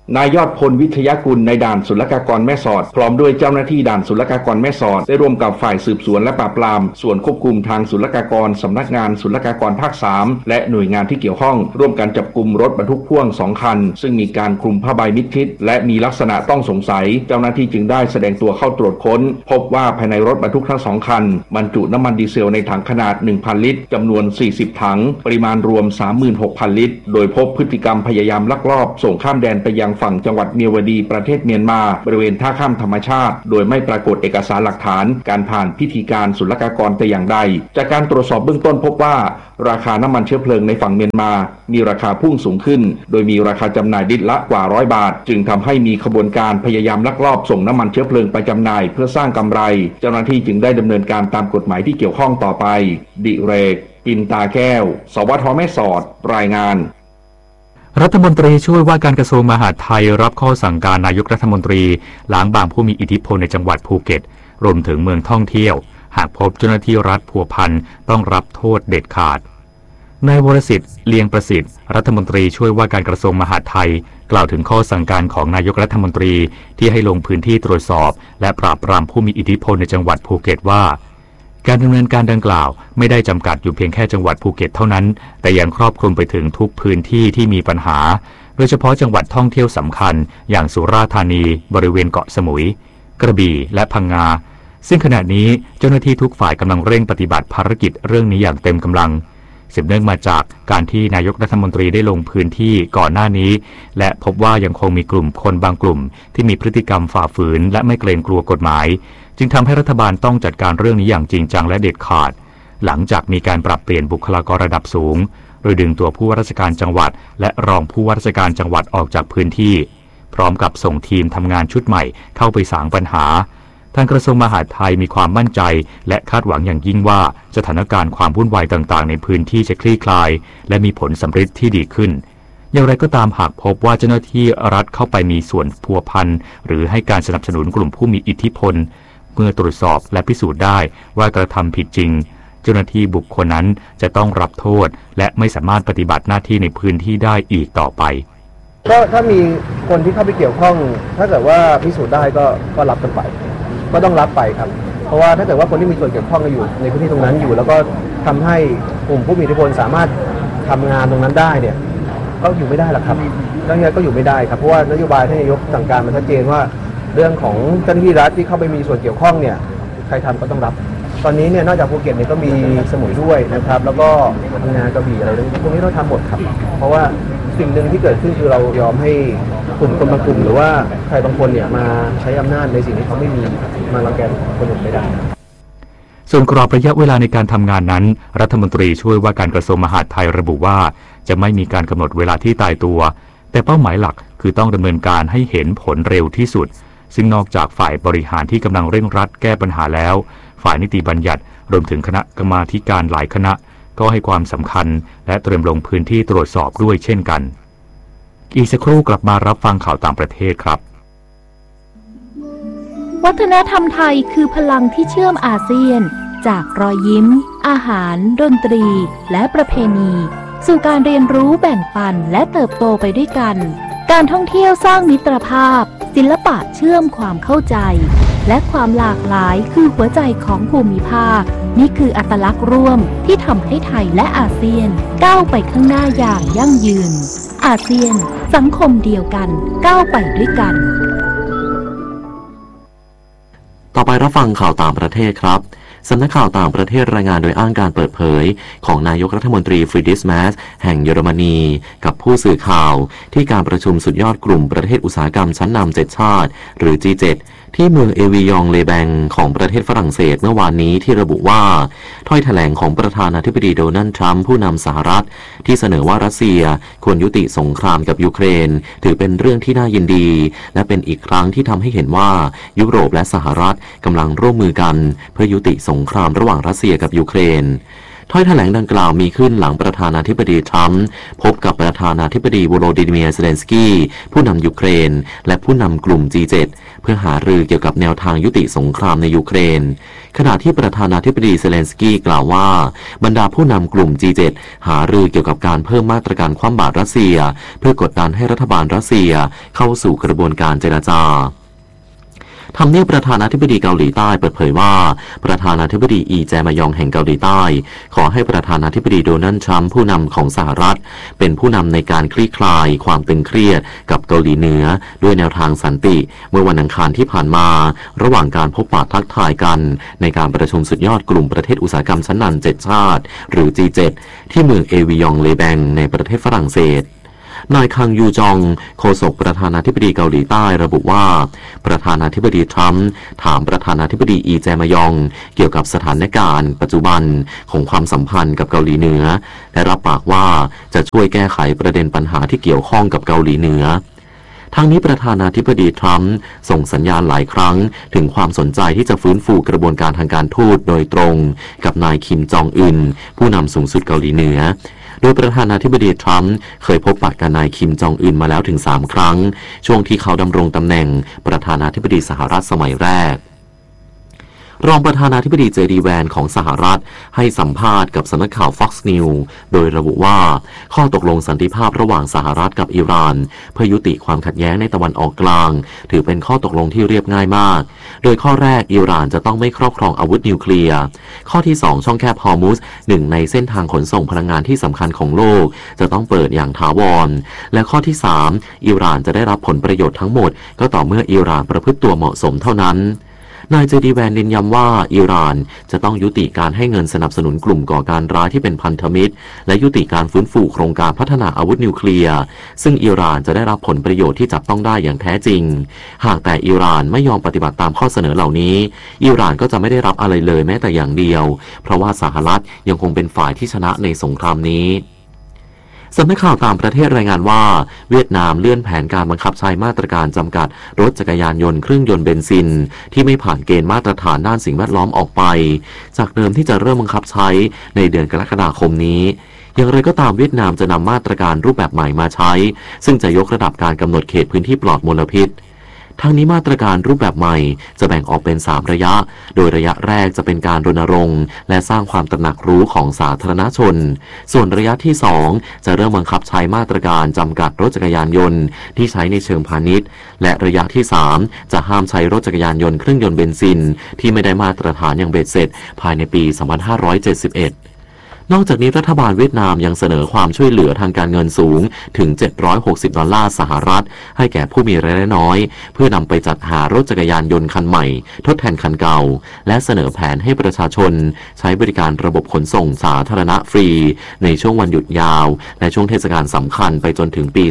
[SPEAKER 12] นายยอดพลวิทยากุลในด่านศุลกากรแม่สอดพร้อมด้วยเจ้าหน้าที่ด่านศุลกากรแม่สอดได้ร่วมกับฝ่ายสืบสวนและปราบปรามส่วนควบคุมทางศุลกากรสำนักงานศุลกากรภาค 3และหน่วยงานที่เกี่ยวข้องร่วมกันจับกุมรถบรรทุกพ่วง2คันซึ่งมีการคลุมผ้าใบมิดชิดและมีลักษณะต้องสงสัยเจ้าหน้าที่จึงได้แสดงตัวเข้าตรวจค้นพบว่าภายในรถบรรทุกทั้ง2คันบรรจุน้ำมันดีเซลในถังขนาด 1,000 ลิตรจำนวน40ถังปริมาณรวม 36,000 ลิตรโดยพบพฤติกรรมพยายามลักลอบส่งข้ามแดนไปยังฝั่งจังหวัดเมียวดีประเทศเมียนมาบริเวณท่าข้ามธรรมชาติโดยไม่ปรากฏเอกสารหลักฐานการผ่านพิธีการศุลกากรแต่อย่างใดจากการตรวจสอบเบื้องต้นพบว่าราคาน้ำมันเชื้อเพลิงในฝั่งเมียนมามีราคาพุ่งสูงขึ้นโดยมีราคาจำหน่ายลิตรละกว่า100 บาทจึงทำให้มีขบวนการพยายามลักลอบส่งน้ำมันเชื้อเพลิงไปจำหน่ายเพื่อสร้างกำไรเจ้าหน้าที่จึงได้ดำเนินการตามกฎหมายที่เกี่ยวข้องต่อไปดิเรกปินตาแก้วสวท.แม่สอดรายงาน
[SPEAKER 8] รัฐมนตรีช่วยว่าการกระทรวงมหาดไทยรับข้อสั่งการนายกรัฐมนตรีล้างบางผู้มีอิทธิพลในจังหวัดภูเก็ตรวมถึงเมืองท่องเที่ยวหากพบเจ้าหน้าที่รัฐพัวพันต้องรับโทษเด็ดขาดนายวรสิทธิ์เลียงประสิทธิ์รัฐมนตรีช่วยว่าการกระทรวงมหาดไทยกล่าวถึงข้อสั่งการของนายกรัฐมนตรีที่ให้ลงพื้นที่ตรวจสอบและปราบปรามผู้มีอิทธิพลในจังหวัดภูเก็ตว่าการดำเนินการดังกล่าวไม่ได้จำกัดอยู่เพียงแค่จังหวัดภูเก็ตเท่านั้นแต่ยังครอบคลุมไปถึงทุกพื้นที่ที่มีปัญหาโดยเฉพาะจังหวัดท่องเที่ยวสำคัญอย่างสุราษฎร์ธานีบริเวณเกาะสมุยกระบี่และพังงาซึ่งขณะนี้เจ้าหน้าที่ทุกฝ่ายกำลังเร่งปฏิบัติภารกิจเรื่องนี้อย่างเต็มกำลังสืบเนื่องมาจากการที่นายกรัฐมนตรีได้ลงพื้นที่ก่อนหน้านี้และพบว่ายังคงมีกลุ่มคนบางกลุ่มที่มีพฤติกรรมฝ่าฝืนและไม่เกรงกลัวกฎหมายจึงทำให้รัฐบาลต้องจัดการเรื่องนี้อย่างจริงจังและเด็ดขาดหลังจากมีการปรับเปลี่ยนบุคลากรระดับสูงโดยดึงตัวผู้ว่าราชการจังหวัดและรองผู้ว่าราชการจังหวัดออกจากพื้นที่พร้อมกับส่งทีมทำงานชุดใหม่เข้าไปสางปัญหาทางกระทรวงมหาดไทยมีความมั่นใจและคาดหวังอย่างยิ่งว่าสถานการณ์ความวุ่นวายต่างๆในพื้นที่จะคลี่คลายและมีผลสำฤทธิ์ที่ดีขึ้นอย่างไรก็ตามหากพบว่าเจ้าหน้าที่รัฐเข้าไปมีส่วนพัวพันหรือให้การสนับสนุนกลุ่มผู้มีอิทธิพลเมื่อตรวจสอบและพิสูจน์ได้ว่ากระทำผิดจริงเจ้าหน้าที่บุคคลนั้นจะต้องรับโทษและไม่สามารถปฏิบัติหน้าที่ในพื้นที่ได้อีกต่อไป
[SPEAKER 13] ก็ถ้ามีคนที่เข้าไปเกี่ยวข้องถ้าเกิดว่าพิสูจน์ได้ก็รับกันไปก็ต้องรับไปครับเพราะว่าถ้าเกิดว่าคนที่มีส่วนเกี่ยวข้องอยู่ในพื้นที่ตรงนั้นอยู่แล้วก็ทำให้กลุ่มผู้มีอิทธิพลสามารถทำงานตรงนั้นได้เนี่ยก็อยู่ไม่ได้หรอกครับดังนั้นก็อยู่ไม่ได้ครับเพราะว่านโยบายท่านนายกสั่งการมาชัดเจนว่าเรื่องของเจ้าหน้าที่รัฐที่เข้าไปมีส่วนเกี่ยวข้องเนี่ยใครทำก็ต้องรับตอนนี้เนี่ยนอกจากภูเก็ตเนี่ยก็มีสมุยด้วยนะครับแล้วก็พังงากระบี่อะไรพวกนี้เราทำหมดครับเพราะว่าสิ่งหนึ่งที่เกิดขึ้นคือเรายอมให้กลุ่มคนบางกลุ่มหรือว่าใครบางคนเนี่ยมาใช้อำนาจในสิ่งที่เขาไม่มีมารังแกคนอื่นไม่ได้
[SPEAKER 8] ส่วนกรอบระยะเวลาในการทำงานนั้นรัฐมนตรีช่วยว่าการกระทรวงมหาดไทยระบุว่าจะไม่มีการกำหนดเวลาที่ตายตัวแต่เป้าหมายหลักคือต้องดำเนินการให้เห็นผลเร็วที่สุดซึ่งนอกจากฝ่ายบริหารที่กำลังเร่งรัดแก้ปัญหาแล้วฝ่ายนิติบัญญัติรวมถึงคณะกรรมาธิการหลายคณะก็ให้ความสำคัญและเตรียมลงพื้นที่ตรวจสอบด้วยเช่นกันอีกสักครู่กลับมารับฟังข่าวต่างประเทศครับ
[SPEAKER 14] วัฒนธรรมไทยคือพลังที่เชื่อมอาเซียนจากรอยยิ้มอาหารดนตรีและประเพณีสู่การเรียนรู้แบ่งปันและเติบโตไปด้วยกันการท่องเที่ยวสร้างมิตรภาพศิลปะเชื่อมความเข้าใจและความหลากหลายคือหัวใจของภูมิภาคนี่คืออัตลักษณ์ร่วมที่ทำให้ไทยและอาเซียนก้าวไปข้างหน้าอย่างยั่งยืนอาเซียนสังคมเดียวกันก้าวไปด้วยกัน
[SPEAKER 1] ต่อไปรับฟังข่าวต่างประเทศครับสำนักข่าวต่างประเทศรายงานโดยอ้างการเปิดเผยของนายกรัฐมนตรีฟรีดริช แมสแห่งเยอรมนีกับผู้สื่อข่าวที่การประชุมสุดยอดกลุ่มประเทศอุตสาหกรรมชั้นนำ7ชาติหรือ G7 ที่เมืองเอวิยองเลแบงของประเทศฝรั่งเศสเมื่อวานนี้ที่ระบุว่าถ้อยแถลงของประธานาธิบดีโดนัลด์ทรัมป์ผู้นำสหรัฐที่เสนอว่ารัสเซียควรยุติสงครามกับยูเครนถือเป็นเรื่องที่น่ายินดีและเป็นอีกครั้งที่ทำให้เห็นว่ายุโรปและสหรัฐกำลังร่วมมือกันเพื่อยุติสงครามระหว่างรัสเซียกับยูเครนถ้อยแถลงดังกล่าวมีขึ้นหลังประธานาธิบดีทรัมป์พบกับประธานาธิบดีโวโลดิเมียร์ เซเลนสกี้ผู้นำยูเครนและผู้นำกลุ่ม G7 เพื่อหารือเกี่ยวกับแนวทางยุติสงครามในยูเครนขณะที่ประธานาธิบดีเซเลนสกี้กล่าวว่าบรรดาผู้นำกลุ่ม G7 หารือเกี่ยวกับการเพิ่มมาตรการคว่ำบาตรรัสเซียเพื่อกดดันให้รัฐบาลรัสเซียเข้าสู่กระบวนการเจรจาทำเนียบประธานาธิบดีเกาหลีใต้เปิดเผยว่าประธานาธิบดีอีแจมายองแห่งเกาหลีใต้ขอให้ประธานาธิบดีโดนัลด์ทรัมป์ผู้นำของสหรัฐเป็นผู้นำในการคลี่คลายความตึงเครียดกับเกาหลีเหนือด้วยแนวทางสันติเมื่อวันอังคารที่ผ่านมาระหว่างการพบปะทักทายกันในการประชุมสุดยอดกลุ่มประเทศอุตสาหกรรมชั้นนำ7ชาติหรือ G7 ที่เมืองเอวิยองเลแบงในประเทศฝรั่งเศสนายคังยูจองโฆษกประธานาธิบดีเกาหลีใต้ระบุว่าประธานาธิบดีทรัมป์ถามประธานาธิบดีอีแจมายองเกี่ยวกับสถานการณ์ปัจจุบันของความสัมพันธ์กับเกาหลีเหนือและรับปากว่าจะช่วยแก้ไขประเด็นปัญหาที่เกี่ยวข้องกับเกาหลีเหนือทั้งนี้ประธานาธิบดีทรัมป์ส่งสัญญาณหลายครั้งถึงความสนใจที่จะฟื้นฟูกระบวนการทางการทูตโดยตรงกับนายคิมจองอึนผู้นำสูงสุดเกาหลีเหนือโดยประธานาธิบดีทรัมป์เคยพบปะกับนายคิมจองอึนมาแล้วถึง3 ครั้งช่วงที่เขาดำรงตำแหน่งประธานาธิบดีสหรัฐสมัยแรกรองประธานาธิบดีเจดีแวนของสหรัฐให้สัมภาษณ์กับสำนักข่าว Fox News โดยระบุว่าข้อตกลงสันติภาพระหว่างสหรัฐกับอิหร่านเพื่อยุติความขัดแย้งในตะวันออกกลางถือเป็นข้อตกลงที่เรียบง่ายมากโดยข้อแรกอิหร่านจะต้องไม่ครอบครองอาวุธนิวเคลียร์ข้อที่2ช่องแคบฮอร์มุซหนึ่งในเส้นทางขนส่งพลังงานที่สำคัญของโลกจะต้องเปิดอย่างถาวรและข้อที่3อิหร่านจะได้รับผลประโยชน์ทั้งหมดก็ต่อเมื่ออิหร่านประพฤติตัวเหมาะสมเท่านั้นนายเจดีแวนเน้นย้ำว่าอิหร่านจะต้องยุติการให้เงินสนับสนุนกลุ่มก่อการร้ายที่เป็นพันธมิตรและยุติการฟื้นฟูโครงการพัฒนาอาวุธนิวเคลียร์ซึ่งอิหร่านจะได้รับผลประโยชน์ที่จับต้องได้อย่างแท้จริงหากแต่อิหร่านไม่ยอมปฏิบัติตามข้อเสนอเหล่านี้อิหร่านก็จะไม่ได้รับอะไรเลยแม้แต่อย่างเดียวเพราะว่าสหรัฐยังคงเป็นฝ่ายที่ชนะในสงครามนี้สำนักข่าวต่างประเทศรายงานว่าเวียดนามเลื่อนแผนการบังคับใช้มาตรการจำกัดรถจักรยานยนต์เครื่องยนต์เบนซินที่ไม่ผ่านเกณฑ์มาตรฐานด้านสิ่งแวดล้อมออกไปจากเดิมที่จะเริ่มบังคับใช้ในเดือนกรกฎาคมนี้อย่างไรก็ตามเวียดนามจะนำมาตรการรูปแบบใหม่มาใช้ซึ่งจะยกระดับการกำหนดเขตพื้นที่ปลอดมลพิษทั้งนี้มาตรการรูปแบบใหม่จะแบ่งออกเป็น3 ระยะโดยระยะแรกจะเป็นการรณรงค์และสร้างความตระหนักรู้ของสาธารณชนส่วนระยะที่2จะเริ่มบังคับใช้มาตรการจำกัดรถจักรยานยนต์ที่ใช้ในเชิงพาณิชย์และระยะที่3จะห้ามใช้รถจักรยานยนต์เครื่องยนต์เบนซินที่ไม่ได้มาตรฐานอย่างเบ็ดเสร็จภายในปี 2571นอกจากนี้รัฐบาลเวียดนามยังเสนอความช่วยเหลือทางการเงินสูงถึง$760สหรัฐให้แก่ผู้มีรายได้น้อยเพื่อนำไปจัดหารถจักรยานยนต์คันใหม่ทดแทนคันเก่าและเสนอแผนให้ประชาชนใช้บริการระบบขนส่งสาธารณะฟรีในช่วงวันหยุดยาวและช่วงเทศกาลสำคัญไปจนถึงปี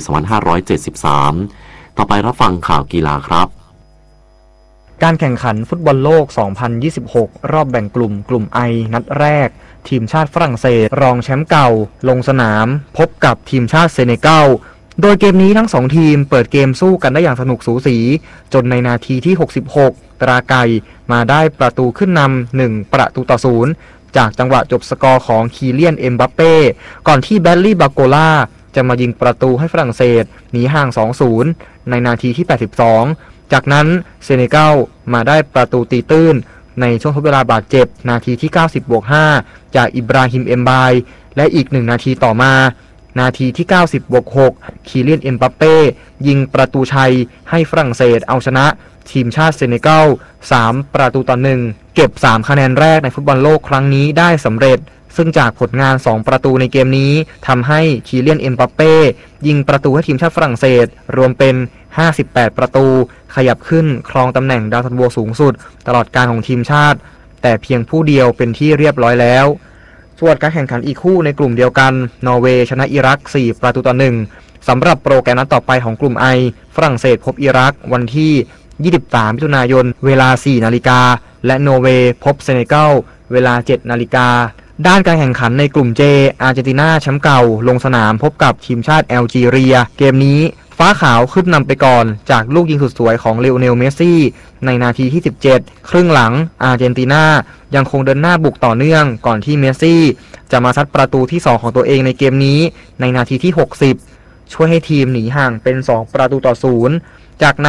[SPEAKER 1] 2573 ต่อไปรับฟังข่าวกีฬาครับ
[SPEAKER 15] การแข่งขันฟุตบอลโลก 2026 รอบแบ่งกลุ่มI นัดแรกทีมชาติฝรั่งเศสรองแชมป์เก่าลงสนามพบกับทีมชาติเซเนกัลโดยเกมนี้ทั้ง2ทีมเปิดเกมสู้กันได้อย่างสนุกสูสีจนในนาทีที่66ตราไก่มาได้ประตูขึ้นนำ1-0จากจังหวะจบสกอร์ของคีเลียนเอ็มบัปเป้ก่อนที่แบลลี่บาโกล่าจะมายิงประตูให้ฝรั่งเศสหนีห่าง 2-0 ในนาทีที่82จากนั้นเซเนกัลมาได้ประตูตีตื้นในช่วงทดเวลาบาดเจ็บนาทีที่90+5จากอิบราฮิมเอ็มบายและอีก1นาทีต่อมานาทีที่90+6คีเลียนเอ็มบัปเป้ยิงประตูชัยให้ฝรั่งเศสเอาชนะทีมชาติเซเนกัล3-1เก็บ3คะแนนแรกในฟุตบอลโลกครั้งนี้ได้สำเร็จซึ่งจากผลงาน2ประตูในเกมนี้ทำให้คีเลียนเอ็มบัปเป้ยิงประตูให้ทีมชาติฝรั่งเศสรวมเป็น58ประตูขยับขึ้นครองตำแหน่งดาวซันโวสูงสุดตลอดการของทีมชาติแต่เพียงผู้เดียวเป็นที่เรียบร้อยแล้วส่วนการแข่งขันอีกคู่ในกลุ่มเดียวกันนอร์เวย์ชนะอิรัก4-1สำหรับโปรแกรมนัดต่อไปของกลุ่มIฝรั่งเศสพบอิรักวันที่23มิถุนายนเวลา 4 นาฬิกาและนอร์เวย์พบเซเนกัลเวลา 7 นาฬิกาด้านการแข่งขันในกลุ่ม J อาร์เจนตินาแชมป์เก่าลงสนามพบกับทีมชาติแอลจีเรียเกมนี้ฟ้าขาวขึ้นนำไปก่อนจากลูกยิงสุดสวยของเลโอเนลเมสซี่ในนาทีที่17ครึ่งหลังอาร์เจนตินายังคงเดินหน้าบุกต่อเนื่องก่อนที่เมสซี่จะมาซัดประตูที่2ของตัวเองในเกมนี้ในนาทีที่60ช่วยให้ทีมหนีห่างเป็น2-0จากนั้น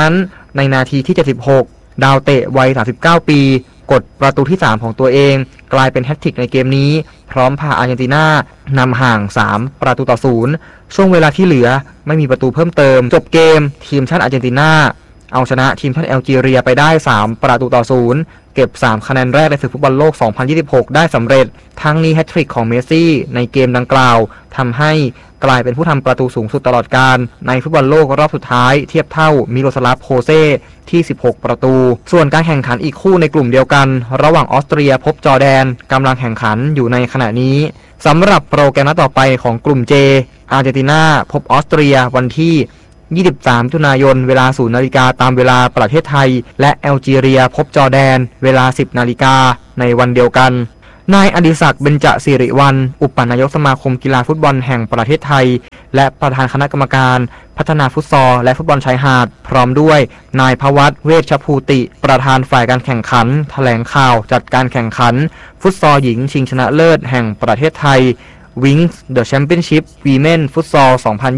[SPEAKER 15] ในนาทีที่ 76 ดาวเตะวัย 39 ปีกดประตูที่ 3 ของตัวเองกลายเป็นแฮตทริกในเกมนี้พร้อมพาอาร์เจนตินานำห่าง 3 ประตูต่อ 0 ช่วงเวลาที่เหลือไม่มีประตูเพิ่มเติมจบเกมทีมชาติอาร์เจนตินาเอาชนะทีมชาติแอลจีเรียไปได้ 3 ประตูต่อ 0 เก็บ 3 คะแนนแรกในศึกฟุตบอลโลก 2026 ได้สำเร็จทั้งนี้แฮตทริกของเมสซี่ในเกมดังกล่าวทำให้กลายเป็นผู้ทำประตูสูงสุดตลอดกาลในฟุตบอลโลกรอบสุดท้ายเทียบเท่ามิโรสลาฟโคเซ่ที่ 16 ประตูส่วนการแข่งขันอีกคู่ในกลุ่มเดียวกันระหว่างออสเตรียพบจอร์แดนกำลังแข่งขันอยู่ในขณะนี้สำหรับโปรแกรมนัดต่อไปของกลุ่ม J อาร์เจนตินาพบออสเตรียวันที่23 มิถุนายนเวลา 0 นาฬิกาตามเวลาประเทศไทยและแอลจีเรียพบจอร์แดนเวลา 10 นาฬิกาในวันเดียวกันนายอดิศักดิ์เบญจสิริวัลย์อุปนายกสมาคมกีฬาฟุตบอลแห่งประเทศไทยและประธานคณะกรรมการพัฒนาฟุตซอลและฟุตบอลชายหาดพร้อมด้วยนายภวัฒน์เวชภูติประธานฝ่ายการแข่งขันแถลงข่าวจัดการแข่งขันฟุตซอลหญิงชิงชนะเลิศแห่งประเทศไทย Wings The Championship Women Futsal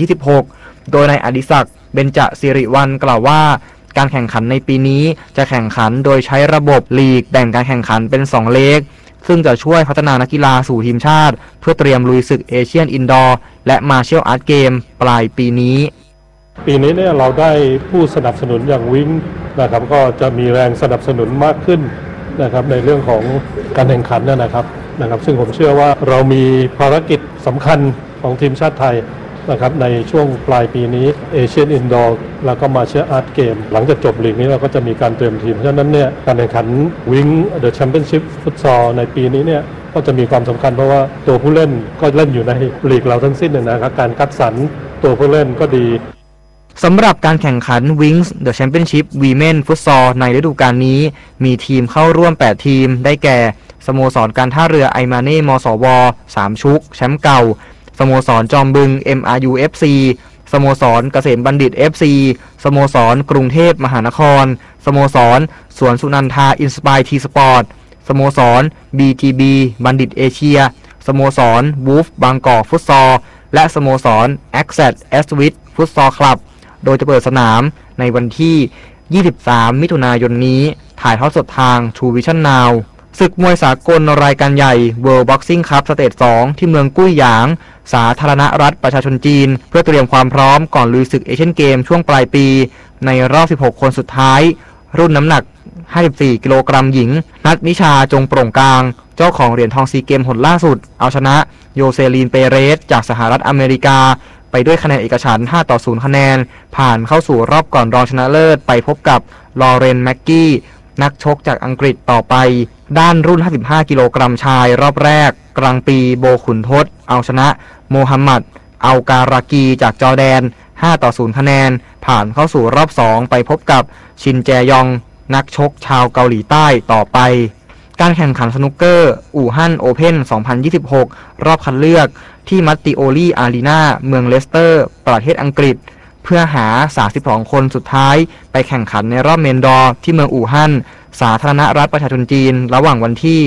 [SPEAKER 15] 2026 โดยนายอดิศักดิ์เบญจสิริวัลย์กล่าวว่าการแข่งขันในปีนี้จะแข่งขันโดยใช้ระบบลีกแบ่งการแข่งขันเป็น2เลกซึ่งจะช่วยพัฒนานักกีฬาสู่ทีมชาติเพื่อเตรียมลุยศึกเอเชียนอินดอร์และมาร์เชียลอาร์ตเกมปลายปีนี้
[SPEAKER 16] เนี่ยเราได้ผู้สนับสนุนอย่างวิงนะครับก็จะมีแรงสนับสนุนมากขึ้นนะครับในเรื่องของการแข่งขันนะครับซึ่งผมเชื่อว่าเรามีภารกิจสำคัญของทีมชาติไทยนะครับในช่วงปลายปีนี้เอเชียนอินดอร์แล้วก็มาเชียร์อาร์ตเกมหลังจากจบลีกนี้เราก็จะมีการเตรียมทีมเพราะฉะนั้นเนี่ยการแข่งขันวิงเดอะแชมเปี้ยนชิพฟุตซอลในปีนี้เนี่ยก็จะมีความสำคัญเพราะว่าตัวผู้เล่นก็เล่นอยู่ในลีกเราทั้งสิ้นนะครับการคัดสรรตัวผู้เล่นก็ดี
[SPEAKER 15] สำหรับการแข่งขัน Wings The Championship Women Futsal ในฤดูกาลนี้มีทีมเข้าร่วม8ทีมได้แก่สโมสรการท่าเรือไอมาเน่มสว3ชุกแชมป์เก่าสโมสรจอมบึง MRU FC สโมสรเกษมบัณฑิต FC สโมสรกรุงเทพมหานครสโมสรสวนสุนันทาอินสไปร์ทีสปอร์ตสโมสร BTB บัณฑิตเอเชียสโมสรวูฟบางกอกฟุตซอลและสโมสร Access Aswit ฟุตซอลคลับโดยจะเปิดสนามในวันที่ 23 มิถุนายนนี้ถ่ายทอดสดทาง True Vision Now ศึกมวยสากลรายการใหญ่ World Boxing Cup สเตจ 2 ที่เมืองกุ้ยหยางสาธารณรัฐประชาชนจีนเพื่อเตรียมความพร้อมก่อนลุยศึกเอเชียนเกมช่วงปลายปีในรอบ 16 คนสุดท้ายรุ่นน้ำหนัก 54 กิโลกรัมหญิงนัทนิชาจงโปร่งกลางเจ้าของเหรียญทองซีเกมหนล่าสุดเอาชนะโยเซลีนเปเรสจากสหรัฐอเมริกาไปด้วยคะแนนเอกฉันท์5-0 คะแนนผ่านเข้าสู่รอบก่อนรองชนะเลิศไปพบกับลอเรนแม็กกี้นักชกจากอังกฤษต่อไปด้านรุ่น 55 กิโลกรัมชายรอบแรกกลางปีโบขุนทศเอาชนะโมฮัมหมัดอัลการากีจากจอร์แดน5-0 คะแนนผ่านเข้าสู่รอบ2ไปพบกับชินแจยองนักชกชาวเกาหลีใต้ต่อไปการแข่งขันสนุกเกอร์อู่ฮั่นโอเพ่น 2026 รอบคัดเลือกที่มัตติโอลีอารีนาเมืองเลสเตอร์ประเทศอังกฤษเพื่อหา32คนสุดท้ายไปแข่งขันในรอบเมนดอร์ที่เมืองอู่ฮั่นสาธารณรัฐประชาชนจีนระหว่างวันที่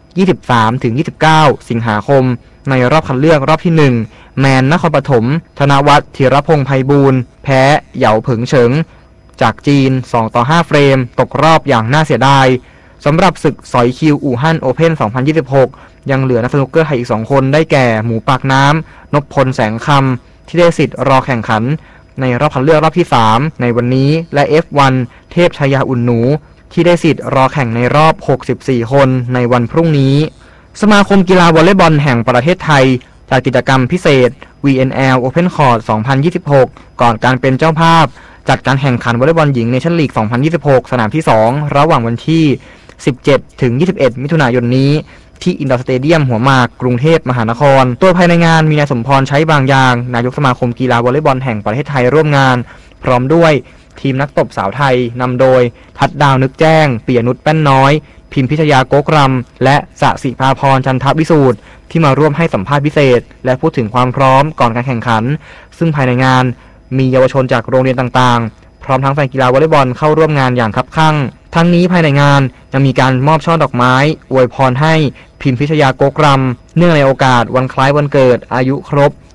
[SPEAKER 15] 23-29 สิงหาคมในรอบคัดเลือกรอบที่1แมนนครปฐมธนวัฒน์ธีรพงษ์ไพบูลย์แพ้เหยาเผิงเฉิงจากจีน2-5 เฟรมตกรอบอย่างน่าเสียดายสำหรับศึกสอยคิวอู่ฮั่นโอเพ่น 2026 ยังเหลือนักสนุกเกอร์ไทยอีก2คนได้แก่หมูปากน้ำนพพลแสงคำที่ได้สิทธิ์รอแข่งขันในรอบคัดเลือกรอบที่3ในวันนี้และ F1 เทพชยาอุ่นหนูที่ได้สิทธิ์รอแข่งในรอบ64คนในวันพรุ่งนี้สมาคมกีฬาวอลเลย์บอลแห่งประเทศไทยจัดกิจกรรมพิเศษ VNL Open Court 2026 ก่อนการเป็นเจ้าภาพจัดการแข่งขันวอลเลย์บอลหญิงเนชั่นลีก 2026 สนามที่2ระหว่างวันที่17-21 มิถุนายนนี้ที่อินดอร์สเตเดียมหัวหมากกรุงเทพมหานครโดยภายในงานมีนายสมพรใช้บางอย่างนายกสมาคมกีฬาวอลเลย์บอลแห่งประเทศไทยร่วมงานพร้อมด้วยทีมนักตบสาวไทยนำโดยทัดดาวนึกแจ้งปิยนุชแป้นน้อยพิมพิชยาโกกรำและสศิภาพรจันทวิสูตรที่มาร่วมให้สัมภาษณ์พิเศษและพูดถึงความพร้อมก่อนการแข่งขันซึ่งภายในงานมีเยาวชนจากโรงเรียนต่างๆพร้อมทั้งแฟนกีฬาวอลเลย์บอลเข้าร่วมงานอย่างคับคั่งทั้งนี้ภายในงานยังมีการมอบช่อดอกไม้อวยพรให้พิมพิชยาโกกรำเนื่องในโอกาสวันคล้ายวันเกิดอายุครบ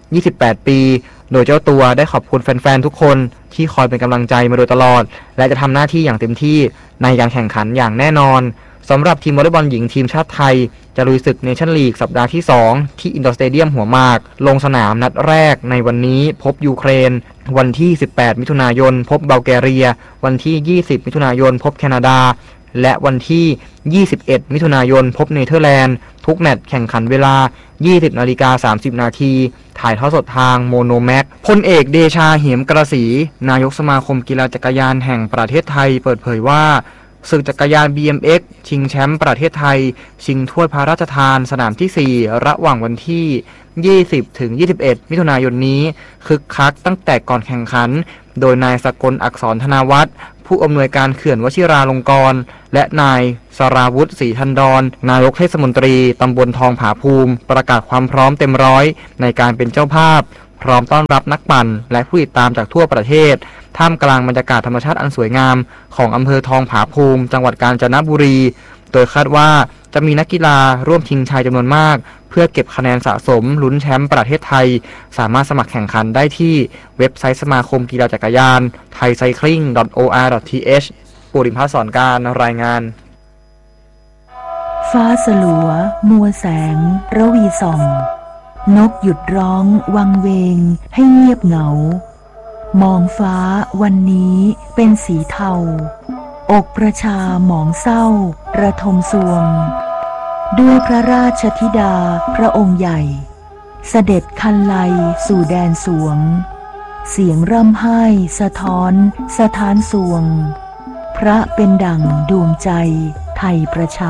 [SPEAKER 15] 28 ปี โดยเจ้าตัวได้ขอบคุณแฟนๆทุกคนที่คอยเป็นกำลังใจมาโดยตลอดและจะทำหน้าที่อย่างเต็มที่ในการแข่งขันอย่างแน่นอนสำหรับทีมวอลเลย์บอลหญิงทีมชาติไทยจะลุยศึกเนชั่นลีกสัปดาห์ที่ 2 ที่อินดอร์สเตเดียมหัวหมากลงสนามนัดแรกในวันนี้พบยูเครนวันที่ 18 มิถุนายนพบบัลแกเรียวันที่ 20 มิถุนายนพบแคนาดาและวันที่ 21 มิถุนายนพบเนเธอร์แลนด์ทุกแมตช์แข่งขันเวลา 20:30 น.ถ่ายทอดสดทางโมโนแม็กพลเอกเดชาเหมกระสีนายกสมาคมกีฬาจักรยานแห่งประเทศไทยเปิดเผยว่าศึกจักรยาน BMX ชิงแชมป์ประเทศไทยชิงถ้วยพระราชทานสนามที่ 4 ระหว่างวันที่ 20-21 มิถุนายนนี้คึกคักตั้งแต่ก่อนแข่งขันโดยนายสกลอักษรธนาวัฒน์ผู้อำนวยการเขื่อนวชิราลงกรณ์และนายสราวุฒิศรีทันดรนายกเทศมนตรีตำบลทองผาภูมิประกาศความพร้อมเต็มร้อยในการเป็นเจ้าภาพพร้อมต้อนรับนักปั่นและผู้ติดตามจากทั่วประเทศท่ามกลางบรรยากาศธรรมชาติอันสวยงามของอำเภอทองผาภูมิจังหวัดกาญจนบุรีโดยคาดว่าจะมีนักกีฬาร่วมชิงชัยจำนวนมากเพื่อเก็บคะแนนสะสมลุ้นแชมป์ประเทศไทยสามารถสมัครแข่งขันได้ที่เว็บไซต์สมาคมกีฬาจักรยาน thaicycling.or.th ปุริมพัฒน์สอนการรายงาน
[SPEAKER 14] ฟ้าสลัวมัวแสงระวีส่องนกหยุดร้องวังเวงให้เงียบเหงามองฟ้าวันนี้เป็นสีเทาอกประชาหมองเศร้าระทมสวงด้วยพระราชธิดาพระองค์ใหญ่เสด็จคันไลสู่แดนสวงเสียงร่ำไห้สะท้อนสถานสวงพระเป็นดั่งดวงใจไทยประชา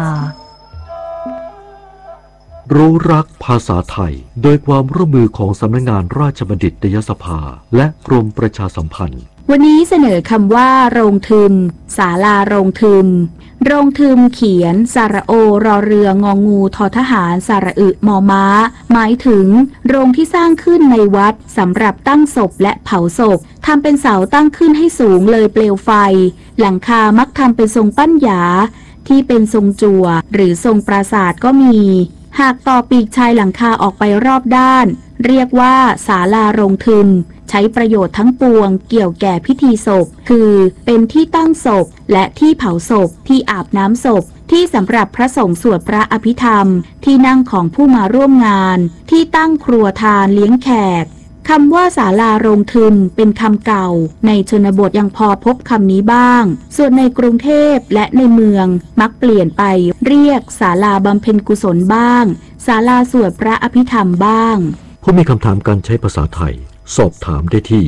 [SPEAKER 7] รู้รักภาษาไทยโดยความร่วมมือของสำนักงานราชบัณฑิตยสภาและกรมประชาสัมพันธ์
[SPEAKER 17] วันนี้เสนอคำว่าโรงทึมศาลาโรงทึมโรงทึมเขียนสระโอรอเรืององูทอทหารสระอึมอม้าหมายถึงโรงที่สร้างขึ้นในวัดสำหรับตั้งศพและเผาศพทำเป็นเสาตั้งขึ้นให้สูงเลยเปลวไฟหลังคามักทำเป็นทรงปั้นหยาที่เป็นทรงจั่วหรือทรงปราสาทก็มีหากต่อปีกชายหลังคาออกไปรอบด้านเรียกว่าศาลาโรงทึมใช้ประโยชน์ทั้งปวงเกี่ยวแก่พิธีศพคือเป็นที่ตั้งศพและที่เผาศพที่อาบน้ำศพที่สำหรับพระสงฆ์สวดพระอภิธรรมที่นั่งของผู้มาร่วมงานที่ตั้งครัวทานเลี้ยงแขกคำว่าศาลาโรงทึมเป็นคำเก่าในชนบทยังพอพบคำนี้บ้างส่วนในกรุงเทพและในเมืองมักเปลี่ยนไปเรียกศาลาบำเพ็ญกุศลบ้างศาลาสวดพระอภิธรรมบ้าง
[SPEAKER 7] ผู้มีคำถามการใช้ภาษาไทยสอบถามได้ที่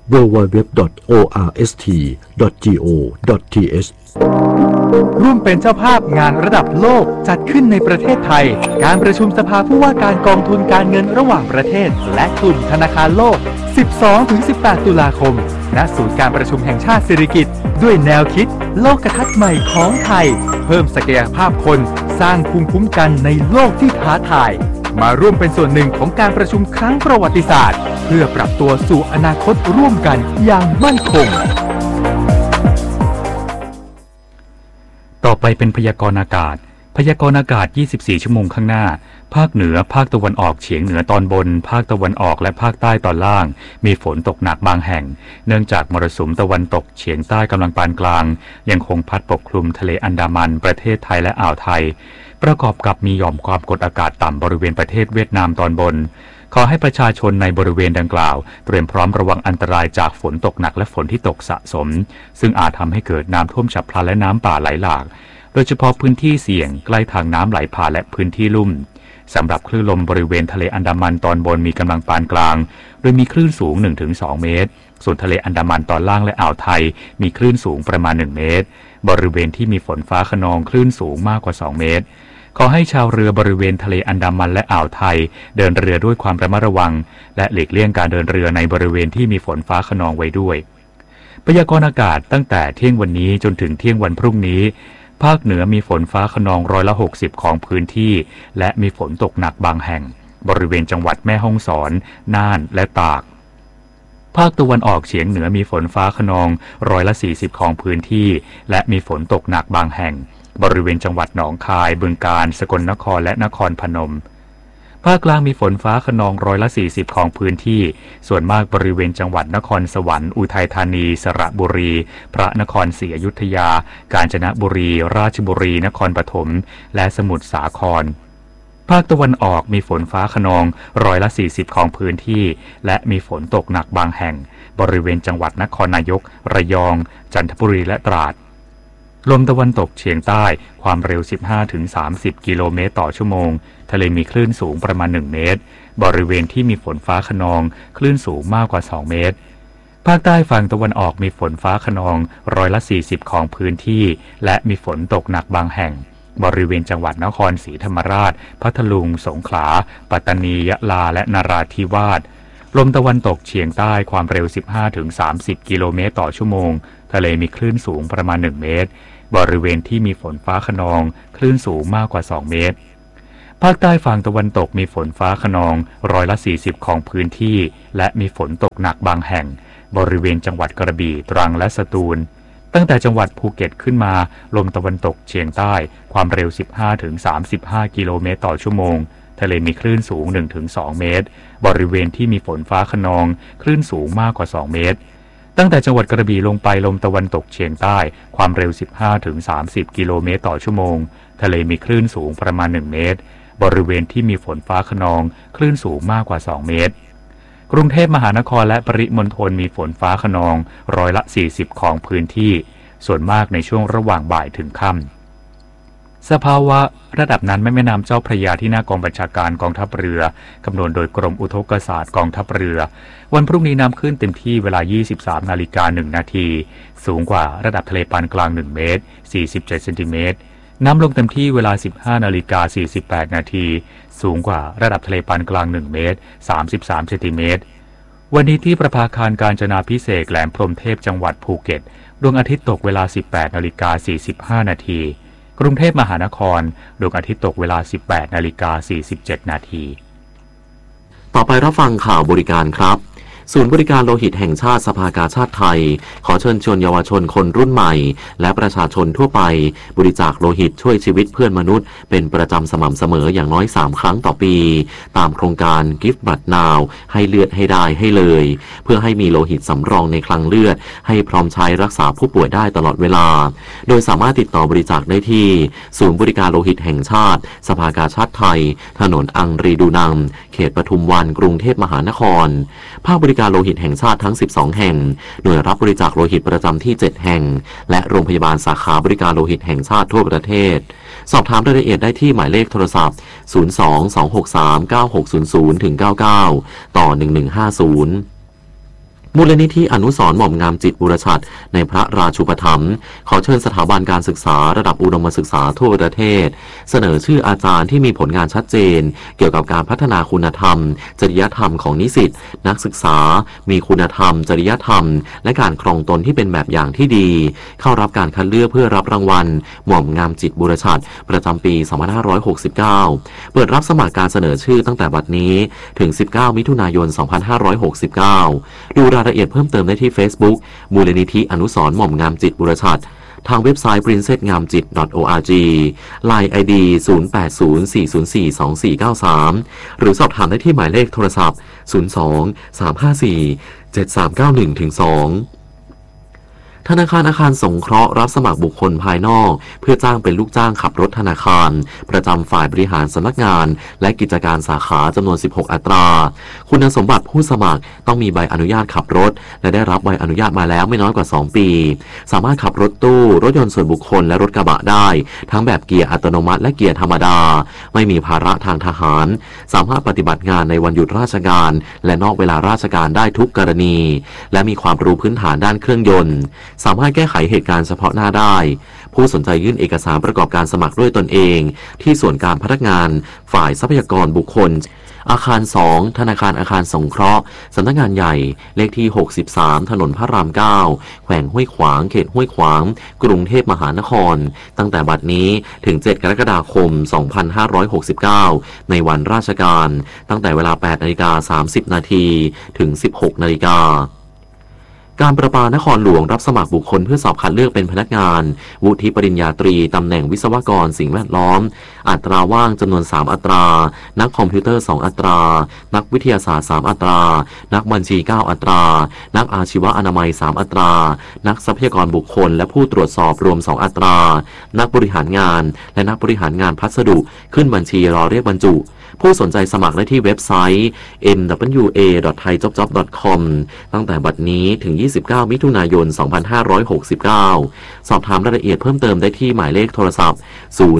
[SPEAKER 7] www.orst.go.th
[SPEAKER 5] ร่วมเป็นเจ้าภาพงานระดับโลกจัดขึ้นในประเทศไทยการประชุมสภาผู้ว่าการกองทุนการเงินระหว่างประเทศและกลุ่มธนาคารโลก 12-18 ตุลาคมณศูนย์การประชุมแห่งชาติสิริกิติ์ด้วยแนวคิดโลกทัศน์ใหม่ของไทยเพิ่มศักยภาพคนสร้างภูมิคุ้มกันในโลกที่ท้าทายมาร่วมเป็นส่วนหนึ่งของการประชุมครั้งประวัติศาสตร์เพื่อปรับตัวสู่อนาคตร่วมกันอย่างมั่นคง
[SPEAKER 8] ต่อไปเป็นพยากรณ์อากาศพยากรณ์อากาศ24ชั่วโมงข้างหน้าภาคเหนือภาคตะวันออกเฉียงเหนือตอนบนภาคตะวันออกและภาคใต้ตอนล่างมีฝนตกหนักบางแห่งเนื่องจากมรสุมตะวันตกเฉียงใต้กำลังปานกลางยังคงพัดปกคลุมทะเลอันดามันประเทศไทยและอ่าวไทยประกอบกับมีหย่อมความกดอากาศต่ำบริเวณประเทศเวียดนามตอนบนขอให้ประชาชนในบริเวณดังกล่าวเตรียมพร้อมระวังอันตรายจากฝนตกหนักและฝนที่ตกสะสมซึ่งอาจทำให้เกิดน้ำท่วมฉับพลันและน้ำป่าไหลหลากโดยเฉพาะพื้นที่เสี่ยงใกล้ทางน้ำไหลผ่านและพื้นที่ลุ่มสำหรับคลื่นลมบริเวณทะเลอันดามันตอนบนมีกำลังปานกลางโดยมีคลื่นสูง 1-2 เมตรส่วนทะเลอันดามันตอนล่างและอ่าวไทยมีคลื่นสูงประมาณ1 เมตรบริเวณที่มีฝนฟ้าคะนองคลื่นสูงมากกว่า2 เมตรขอให้ชาวเรือบริเวณทะเลอันดามันและอ่าวไทยเดินเรือด้วยความระมัดระวังและหลีกเลี่ยงการเดินเรือในบริเวณที่มีฝนฟ้าคะนองไว้ด้วยพยากรณ์อากาศตั้งแต่เที่ยงวันนี้จนถึงเที่ยงวันพรุ่งนี้ภาคเหนือมีฝนฟ้าคะนอง60%ของพื้นที่และมีฝนตกหนักบางแห่งบริเวณจังหวัดแม่ฮ่องสอนน่านและตากภาคตะวันออกเฉียงเหนือมีฝนฟ้าคะนอง40%ของพื้นที่และมีฝนตกหนักบางแห่งบริเวณจังหวัดหนองคายบึงกาฬสกลนครและนครพนมภาคกลางมีฝนฟ้าคะนอง40%ของพื้นที่ส่วนมากบริเวณจังหวัดนครสวรรค์อุทัยธานีสระบุรีพระนครศรีอยุธยากาญจนบุรีราชบุรีนครปฐมและสมุทรสาครภาคตะวันออกมีฝนฟ้าคะนอง40%ของพื้นที่และมีฝนตกหนักบางแห่งบริเวณจังหวัดนครนายกระยองจันทบุรีและตราดลมตะวันตกเฉียงใต้ความเร็ว 15-30 กิโลเมตรต่อชั่วโมงทะเลมีคลื่นสูงประมาณ1เมตรบริเวณที่มีฝนฟ้าคะนองคลื่นสูงมากกว่า2เมตรภาคใต้ฝั่งตะวันออกมีฝนฟ้าคะนอง40%ของพื้นที่และมีฝนตกหนักบางแห่งบริเวณจังหวัดนครศรีธรรมราชพัทลุงสงขลาปัตตานียะลาและนราธิวาสลมตะวันตกเฉียงใต้ความเร็ว 15-30 กิโลเมตรต่อชั่วโมงทะเลมีคลื่นสูงประมาณ1เมตรบริเวณที่มีฝนฟ้าคะนองคลื่นสูงมากกว่า2เมตรภาคใต้ฝั่งตะวันตกมีฝนฟ้าคะนอง40%ของพื้นที่และมีฝนตกหนักบางแห่งบริเวณจังหวัดกระบี่ตรังและสตูลตั้งแต่จังหวัดภูเก็ตขึ้นมาลมตะวันตกเฉียงใต้ความเร็ว 15-35 กิโลเมตรต่อชั่วโมงทะเลมีคลื่นสูง 1-2 เมตรบริเวณที่มีฝนฟ้าคะนองคลื่นสูงมากกว่า2เมตรตั้งแต่จังหวัดกระบี่ลงไปลมตะวันตกเฉียงใต้ความเร็ว 15-30 กิโลเมตรต่อชั่วโมงทะเลมีคลื่นสูงประมาณ1เมตรบริเวณที่มีฝนฟ้าคะนองคลื่นสูงมากกว่า2เมตรกรุงเทพมหานครและปริมณฑลมีฝนฟ้าคะนอง40%ของพื้นที่ส่วนมากในช่วงระหว่างบ่ายถึงค่ำสภาวะระดับน้ำแม่น้ำเจ้าพระยาที่หน้ากองบัญชาการกองทัพเรือกำหนดโดยกรมอุทกศาสตร์กองทัพเรือวันพรุ่งนี้น้ำขึ้นเต็มที่เวลา 23:01 นาทีสูงกว่าระดับทะเลปานกลาง1เมตร47เซนติเมตรน้ำลงเต็มที่เวลา 15:48 นาทีสูงกว่าระดับทะเลปานกลาง1เมตร33เซนติเมตรวันนี้ที่ประภาคารกาญจนาภิเษกแหลมพรหมเทพจังหวัดภูเก็ตดวงอาทิตย์ตกเวลา 18:45 นาทีกรุงเทพมหานครดวงอาทิตย์ตกเวลา 18:47 นาที
[SPEAKER 1] ต่อไปรับฟังข่าวบริการครับศูนย์บริการโลหิตแห่งชาติสภากาชาติไทยขอเชิญชวนเยาวชนคนรุ่นใหม่และประชาชนทั่วไปบริจาคโลหิตช่วยชีวิตเพื่อนมนุษย์เป็นประจำสม่ำเสมออย่างน้อย3ครั้งต่อปีตามโครงการ Give Blood Now ให้เลือดให้ได้ให้เลยเพื่อให้มีโลหิตสำรองในคลังเลือดให้พร้อมใช้รักษาผู้ป่วยได้ตลอดเวลาโดยสามารถติดต่อบริจาคได้ที่ศูนย์บริการโลหิตแห่งชาติสภากาชาติไทยถนนอังรีดูนังเขตปทุมวันกรุงเทพมหานครภาคบริการโลหิตแห่งชาติทั้ง12แห่งหน่วยรับบริจาคโลหิตประจำที่7แห่งและโรงพยาบาลสาขาบริการโลหิตแห่งชาติทั่วประเทศสอบถามรายละเอียดได้ที่หมายเลขโทรศัพท์02-263-9600-99ต่อ1150มูลนิธิอนุสรณ์หม่อมงามจิตบุรชัดในพระราชูปถัมภ์ขอเชิญสถาบันการศึกษาระดับอุดมศึกษาทั่วประเทศเสนอชื่ออาจารย์ที่มีผลงานชัดเจนเกี่ยวกับการพัฒนาคุณธรรมจริยธรรมของนิสิตนักศึกษามีคุณธรรมจริยธรรมและการครองตนที่เป็นแบบอย่างที่ดีเข้ารับการคัดเลือกเพื่อรับรางวัลหม่อมงามจิตบุรชัดประจำปี 2569 เปิดรับสมัครการเสนอชื่อตั้งแต่บัดนี้ถึง 19 มิถุนายน 2569 ดูรายละเอียดเพิ่มเติมได้ที่ Facebook มูลนิธิอนุสรณ์หม่อมงามจิตบุรชัดทางเว็บไซต์ princessngamjit.org LINE ID 0804042493หรือสอบถามได้ที่หมายเลขโทรศัพท์02-354-7391-2ธนาคารอาคารสงเคราะห์รับสมัครบุคคลภายนอกเพื่อจ้างเป็นลูกจ้างขับรถธนาคารประจำฝ่ายบริหารสำนักงานและกิจการสาขาจำนวน16อัตราคุณสมบัติผู้สมัครต้องมีใบอนุญาตขับรถและได้รับใบอนุญาตมาแล้วไม่น้อยกว่า2ปีสามารถขับรถตู้รถยนต์ส่วนบุคคลและรถกระบะได้ทั้งแบบเกียร์อัตโนมัติและเกียร์ธรรมดาไม่มีภาระทางทหารสามารถปฏิบัติงานในวันหยุดราชการและนอกเวลาราชการได้ทุกกรณีและมีความรู้พื้นฐานด้านเครื่องยนต์สามารถแก้ไขเหตุการณ์เฉพาะหน้าได้ผู้สนใจยื่นเอกสารประกอบการสมัครด้วยตนเองที่ส่วนการพนักงานฝ่ายทรัพยากรบุคคลอาคาร2ธนาคารอาคารสงเคราะห์สำนักงานใหญ่เลขที่63ถนนพระราม9แขวงห้วยขวางเขตห้วยขวางกรุงเทพมหานครตั้งแต่บัดนี้ถึง7กรกฎาคม2569ในวันราชการตั้งแต่เวลา 8:30 น.ถึง 16:00 น.กการประปานครหลวงรับสมัครบุคคลเพื่อสอบคัดเลือกเป็นพนักงานวุฒิปริญญาตรีตำแหน่งวิศวกรสิ่งแวดล้อมอัตราว่างจำนวน3อัตรานักคอมพิวเตอร์2อัตรานักวิทยาศาสตร์3อัตรานักบัญชี9อัตรานักอาชีวะอนามัย3อัตรานักทรัพยากรบุคคลและผู้ตรวจสอบรวม2อัตรานักบริหารงานและนักบริหารงานพัสดุขึ้นบัญชีรอเรียกบรรจุผู้สนใจสมัครได้ที่เว็บไซต์ mwa.thaijobjob.com ตั้งแต่บัดนี้ถึง29มิถุนายน2569สอบถามรายละเอียดเพิ่มเติมได้ที่หมายเลขโทรศัพท์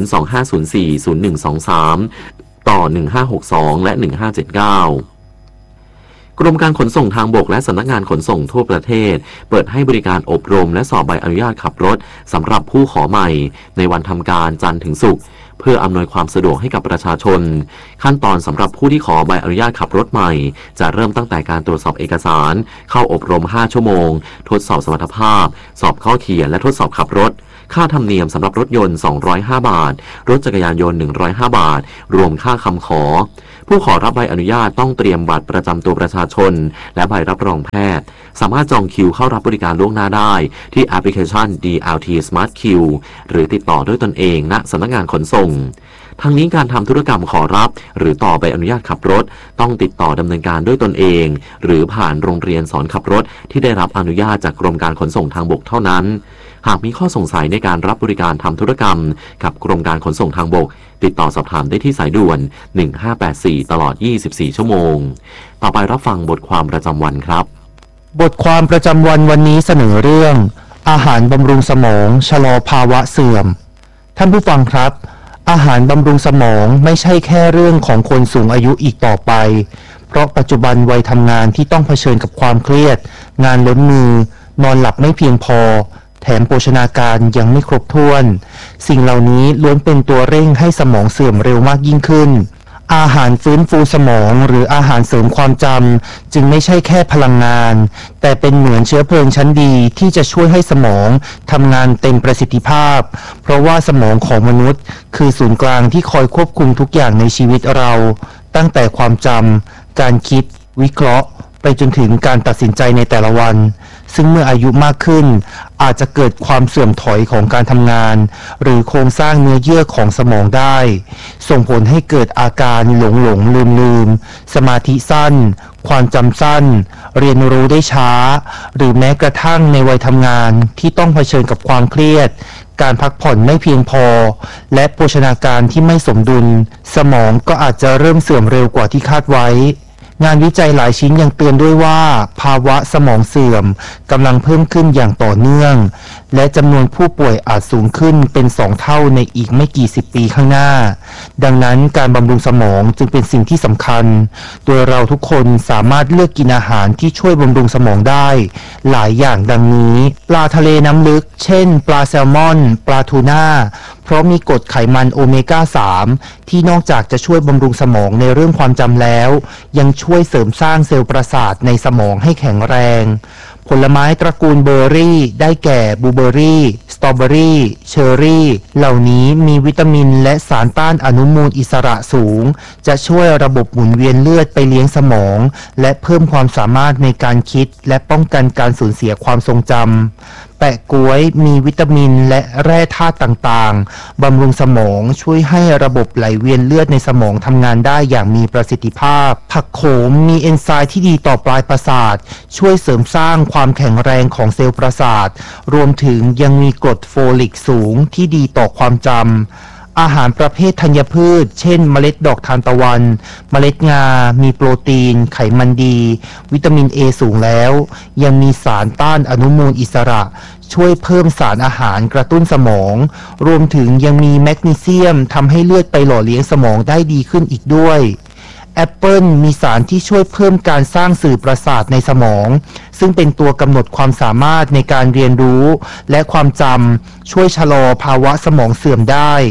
[SPEAKER 1] 025040123ต่อ1562และ1579กรมการขนส่งทางบกและสำนักงานขนส่งทั่วประเทศเปิดให้บริการอบรมและสอบใบอนุญาตขับรถสำหรับผู้ขอใหม่ในวันทำการจันทร์ถึงศุกร์เพื่ออำนวยความสะดวกให้กับประชาชนขั้นตอนสำหรับผู้ที่ขอใบอนุญาตขับรถใหม่จะเริ่มตั้งแต่การตรวจสอบเอกสารเข้าอบรม5ชั่วโมงทดสอบสมรรถภาพสอบข้อเขียนและทดสอบขับรถค่าธรรมเนียมสำหรับรถยนต์205บาทรถจักรยานยนต์105บาทรวมค่าคำขอผู้ขอรับใบอนุญาตต้องเตรียมบัตรประจำตัวประชาชนและใบรับรองแพทย์สามารถจองคิวเข้ารับบริการล่วงหน้าได้ที่แอปพลิเคชัน DLT Smart Q หรือติดต่อด้วยตนเองณสำนักงานขนส่งทั้งนี้การทำธุรกรรมขอรับหรือต่อใบอนุญาตขับรถต้องติดต่อดำเนินการด้วยตนเองหรือผ่านโรงเรียนสอนขับรถที่ได้รับอนุญาตจากกรมการขนส่งทางบกเท่านั้นหากมีข้อสงสัยในการรับบริการทำธุรกรรมกับกรมการขนส่งทางบกติดต่อสอบถามได้ที่สายด่วน1584ตลอด24ชั่วโมงต่อไปรับฟังบทความประจำวันครับ
[SPEAKER 18] บทความประจำวันวันนี้เสนอเรื่องอาหารบำรุงสมองชะลอภาวะเสื่อมท่านผู้ฟังครับอาหารบำรุงสมองไม่ใช่แค่เรื่องของคนสูงอายุอีกต่อไปเพราะปัจจุบันวัยทำงานที่ต้องเผชิญกับความเครียดงานล้นมือนอนหลับไม่เพียงพอแถมโภชนาการยังไม่ครบถ้วนสิ่งเหล่านี้ล้วนเป็นตัวเร่งให้สมองเสื่อมเร็วมากยิ่งขึ้นอาหารฟื้นฟูสมองหรืออาหารเสริมความจำจึงไม่ใช่แค่พลังงานแต่เป็นเหมือนเชื้อเพลิงชั้นดีที่จะช่วยให้สมองทำงานเต็มประสิทธิภาพเพราะว่าสมองของมนุษย์คือศูนย์กลางที่คอยควบคุมทุกอย่างในชีวิตเราตั้งแต่ความจำการคิดวิเคราะห์ไปจนถึงการตัดสินใจในแต่ละวันซึ่งเมื่ออายุมากขึ้นอาจจะเกิดความเสื่อมถอยของการทำงานหรือโครงสร้างเนื้อเยื่อของสมองได้ส่งผลให้เกิดอาการหลงลืมสมาธิสั้นความจำสั้นเรียนรู้ได้ช้าหรือแม้กระทั่งในวัยทำงานที่ต้องเผชิญกับความเครียดการพักผ่อนไม่เพียงพอและโภชนาการที่ไม่สมดุลสมองก็อาจจะเริ่มเสื่อมเร็วกว่าที่คาดไว้งานวิจัยหลายชิ้นยังเตือนด้วยว่าภาวะสมองเสื่อมกำลังเพิ่มขึ้นอย่างต่อเนื่องและจำนวนผู้ป่วยอาจสูงขึ้นเป็น2 เท่าในอีกไม่กี่สิบปีข้างหน้าดังนั้นการบำรุงสมองจึงเป็นสิ่งที่สำคัญโดยเราทุกคนสามารถเลือกกินอาหารที่ช่วยบำรุงสมองได้หลายอย่างดังนี้ปลาทะเลน้ำลึกเช่นปลาแซลมอนปลาทูน่าเพราะมีกรดไขมันโอเมก้า 3ที่นอกจากจะช่วยบำรุงสมองในเรื่องความจำแล้วยังช่วยเสริมสร้างเซลล์ประสาทในสมองให้แข็งแรงผลไม้ตระกูลเบอร์รี่ได้แก่บลูเบอร์รี่สตรอเบอรี่เชอร์รี่เหล่านี้มีวิตามินและสารต้านอนุมูลอิสระสูงจะช่วยระบบหมุนเวียนเลือดไปเลี้ยงสมองและเพิ่มความสามารถในการคิดและป้องกันการสูญเสียความทรงจำแปะก๊วยมีวิตามินและแร่ธาตุต่างๆบำรุงสมองช่วยให้ระบบไหลเวียนเลือดในสมองทำงานได้อย่างมีประสิทธิภาพผักโขมมีเอนไซม์ที่ดีต่อปลายประสาทช่วยเสริมสร้างความแข็งแรงของเซลล์ประสาทรวมถึงยังมีกรดโฟลิกสูงที่ดีต่อความจำอาหารประเภทธัญพืชเช่นเมล็ดดอกทานตะวันเมล็ดงามีโปรตีนไขมันดีวิตามิน A สูงแล้วยังมีสารต้านอนุมูลอิสระช่วยเพิ่มสารอาหารกระตุ้นสมองรวมถึงยังมีแมกนีเซียมทำให้เลือดไปหล่อเลี้ยงสมองได้ดีขึ้นอีกด้วยแอปเปิลมีสารที่ช่วยเพิ่มการสร้างสื่อประสาทในสมองซึ่งเป็นตัวกำหนดความสามารถในการเรียนรู้และความจำช่วยชะลอภาวะสมองเสื่อมได้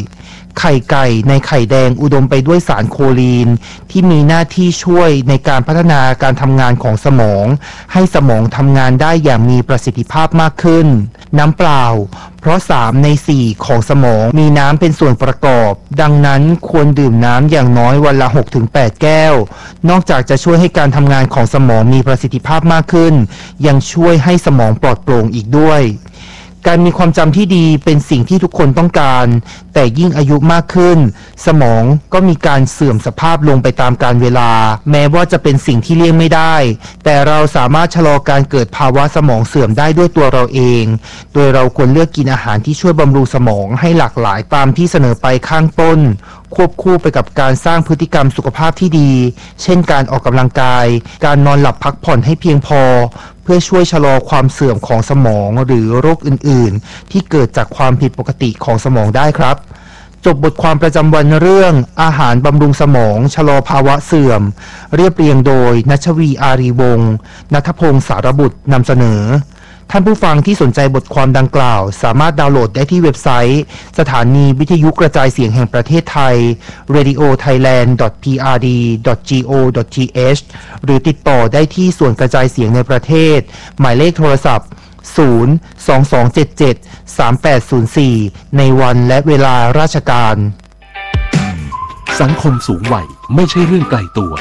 [SPEAKER 18] ไข่ไก่ในไข่แดงอุดมไปด้วยสารโคลีนที่มีหน้าที่ช่วยในการพัฒนาการทำงานของสมองให้สมองทำงานได้อย่างมีประสิทธิภาพมากขึ้นน้ำเปล่าเพราะ3 ใน 4ของสมองมีน้ำเป็นส่วนประกอบดังนั้นควรดื่มน้ำอย่างน้อยวันละ 6-8 แก้วนอกจากจะช่วยให้การทำงานของสมองมีประสิทธิภาพมากขึ้นยังช่วยให้สมองปลอดโปร่งอีกด้วยการมีความจำที่ดีเป็นสิ่งที่ทุกคนต้องการแต่ยิ่งอายุมากขึ้นสมองก็มีการเสื่อมสภาพลงไปตามกาลเวลาแม้ว่าจะเป็นสิ่งที่เลี่ยงไม่ได้แต่เราสามารถชะลอการเกิดภาวะสมองเสื่อมได้ด้วยตัวเราเองโดยเราควรเลือกกินอาหารที่ช่วยบำรุงสมองให้หลากหลายตามที่เสนอไปข้างต้นควบคู่ไปกับการสร้างพฤติกรรมสุขภาพที่ดีเช่นการออกกำลังกายการนอนหลับพักผ่อนให้เพียงพอเพื่อช่วยชะลอความเสื่อมของสมองหรือโรคอื่นๆที่เกิดจากความผิดปกติของสมองได้ครับจบบทความประจำวันเรื่องอาหารบำรุงสมองชะลอภาวะเสื่อมเรียบเรียงโดยณัชวีอารีวงศ์ณัฐพงศ์สารบุตรนำเสนอท่านผู้ฟังที่สนใจบทความดังกล่าวสามารถดาวน์โหลดได้ที่เว็บไซต์สถานีวิทยุกระจายเสียงแห่งประเทศไทย radiothailand.prd.go.th หรือติดต่อได้ที่ส่วนกระจายเสียงในประเทศหมายเลขโทรศัพท์ 022773804 ในวันและเวลาราชการ
[SPEAKER 19] สังคมสูงวัยไม่ใช่เรื่องไกลตัว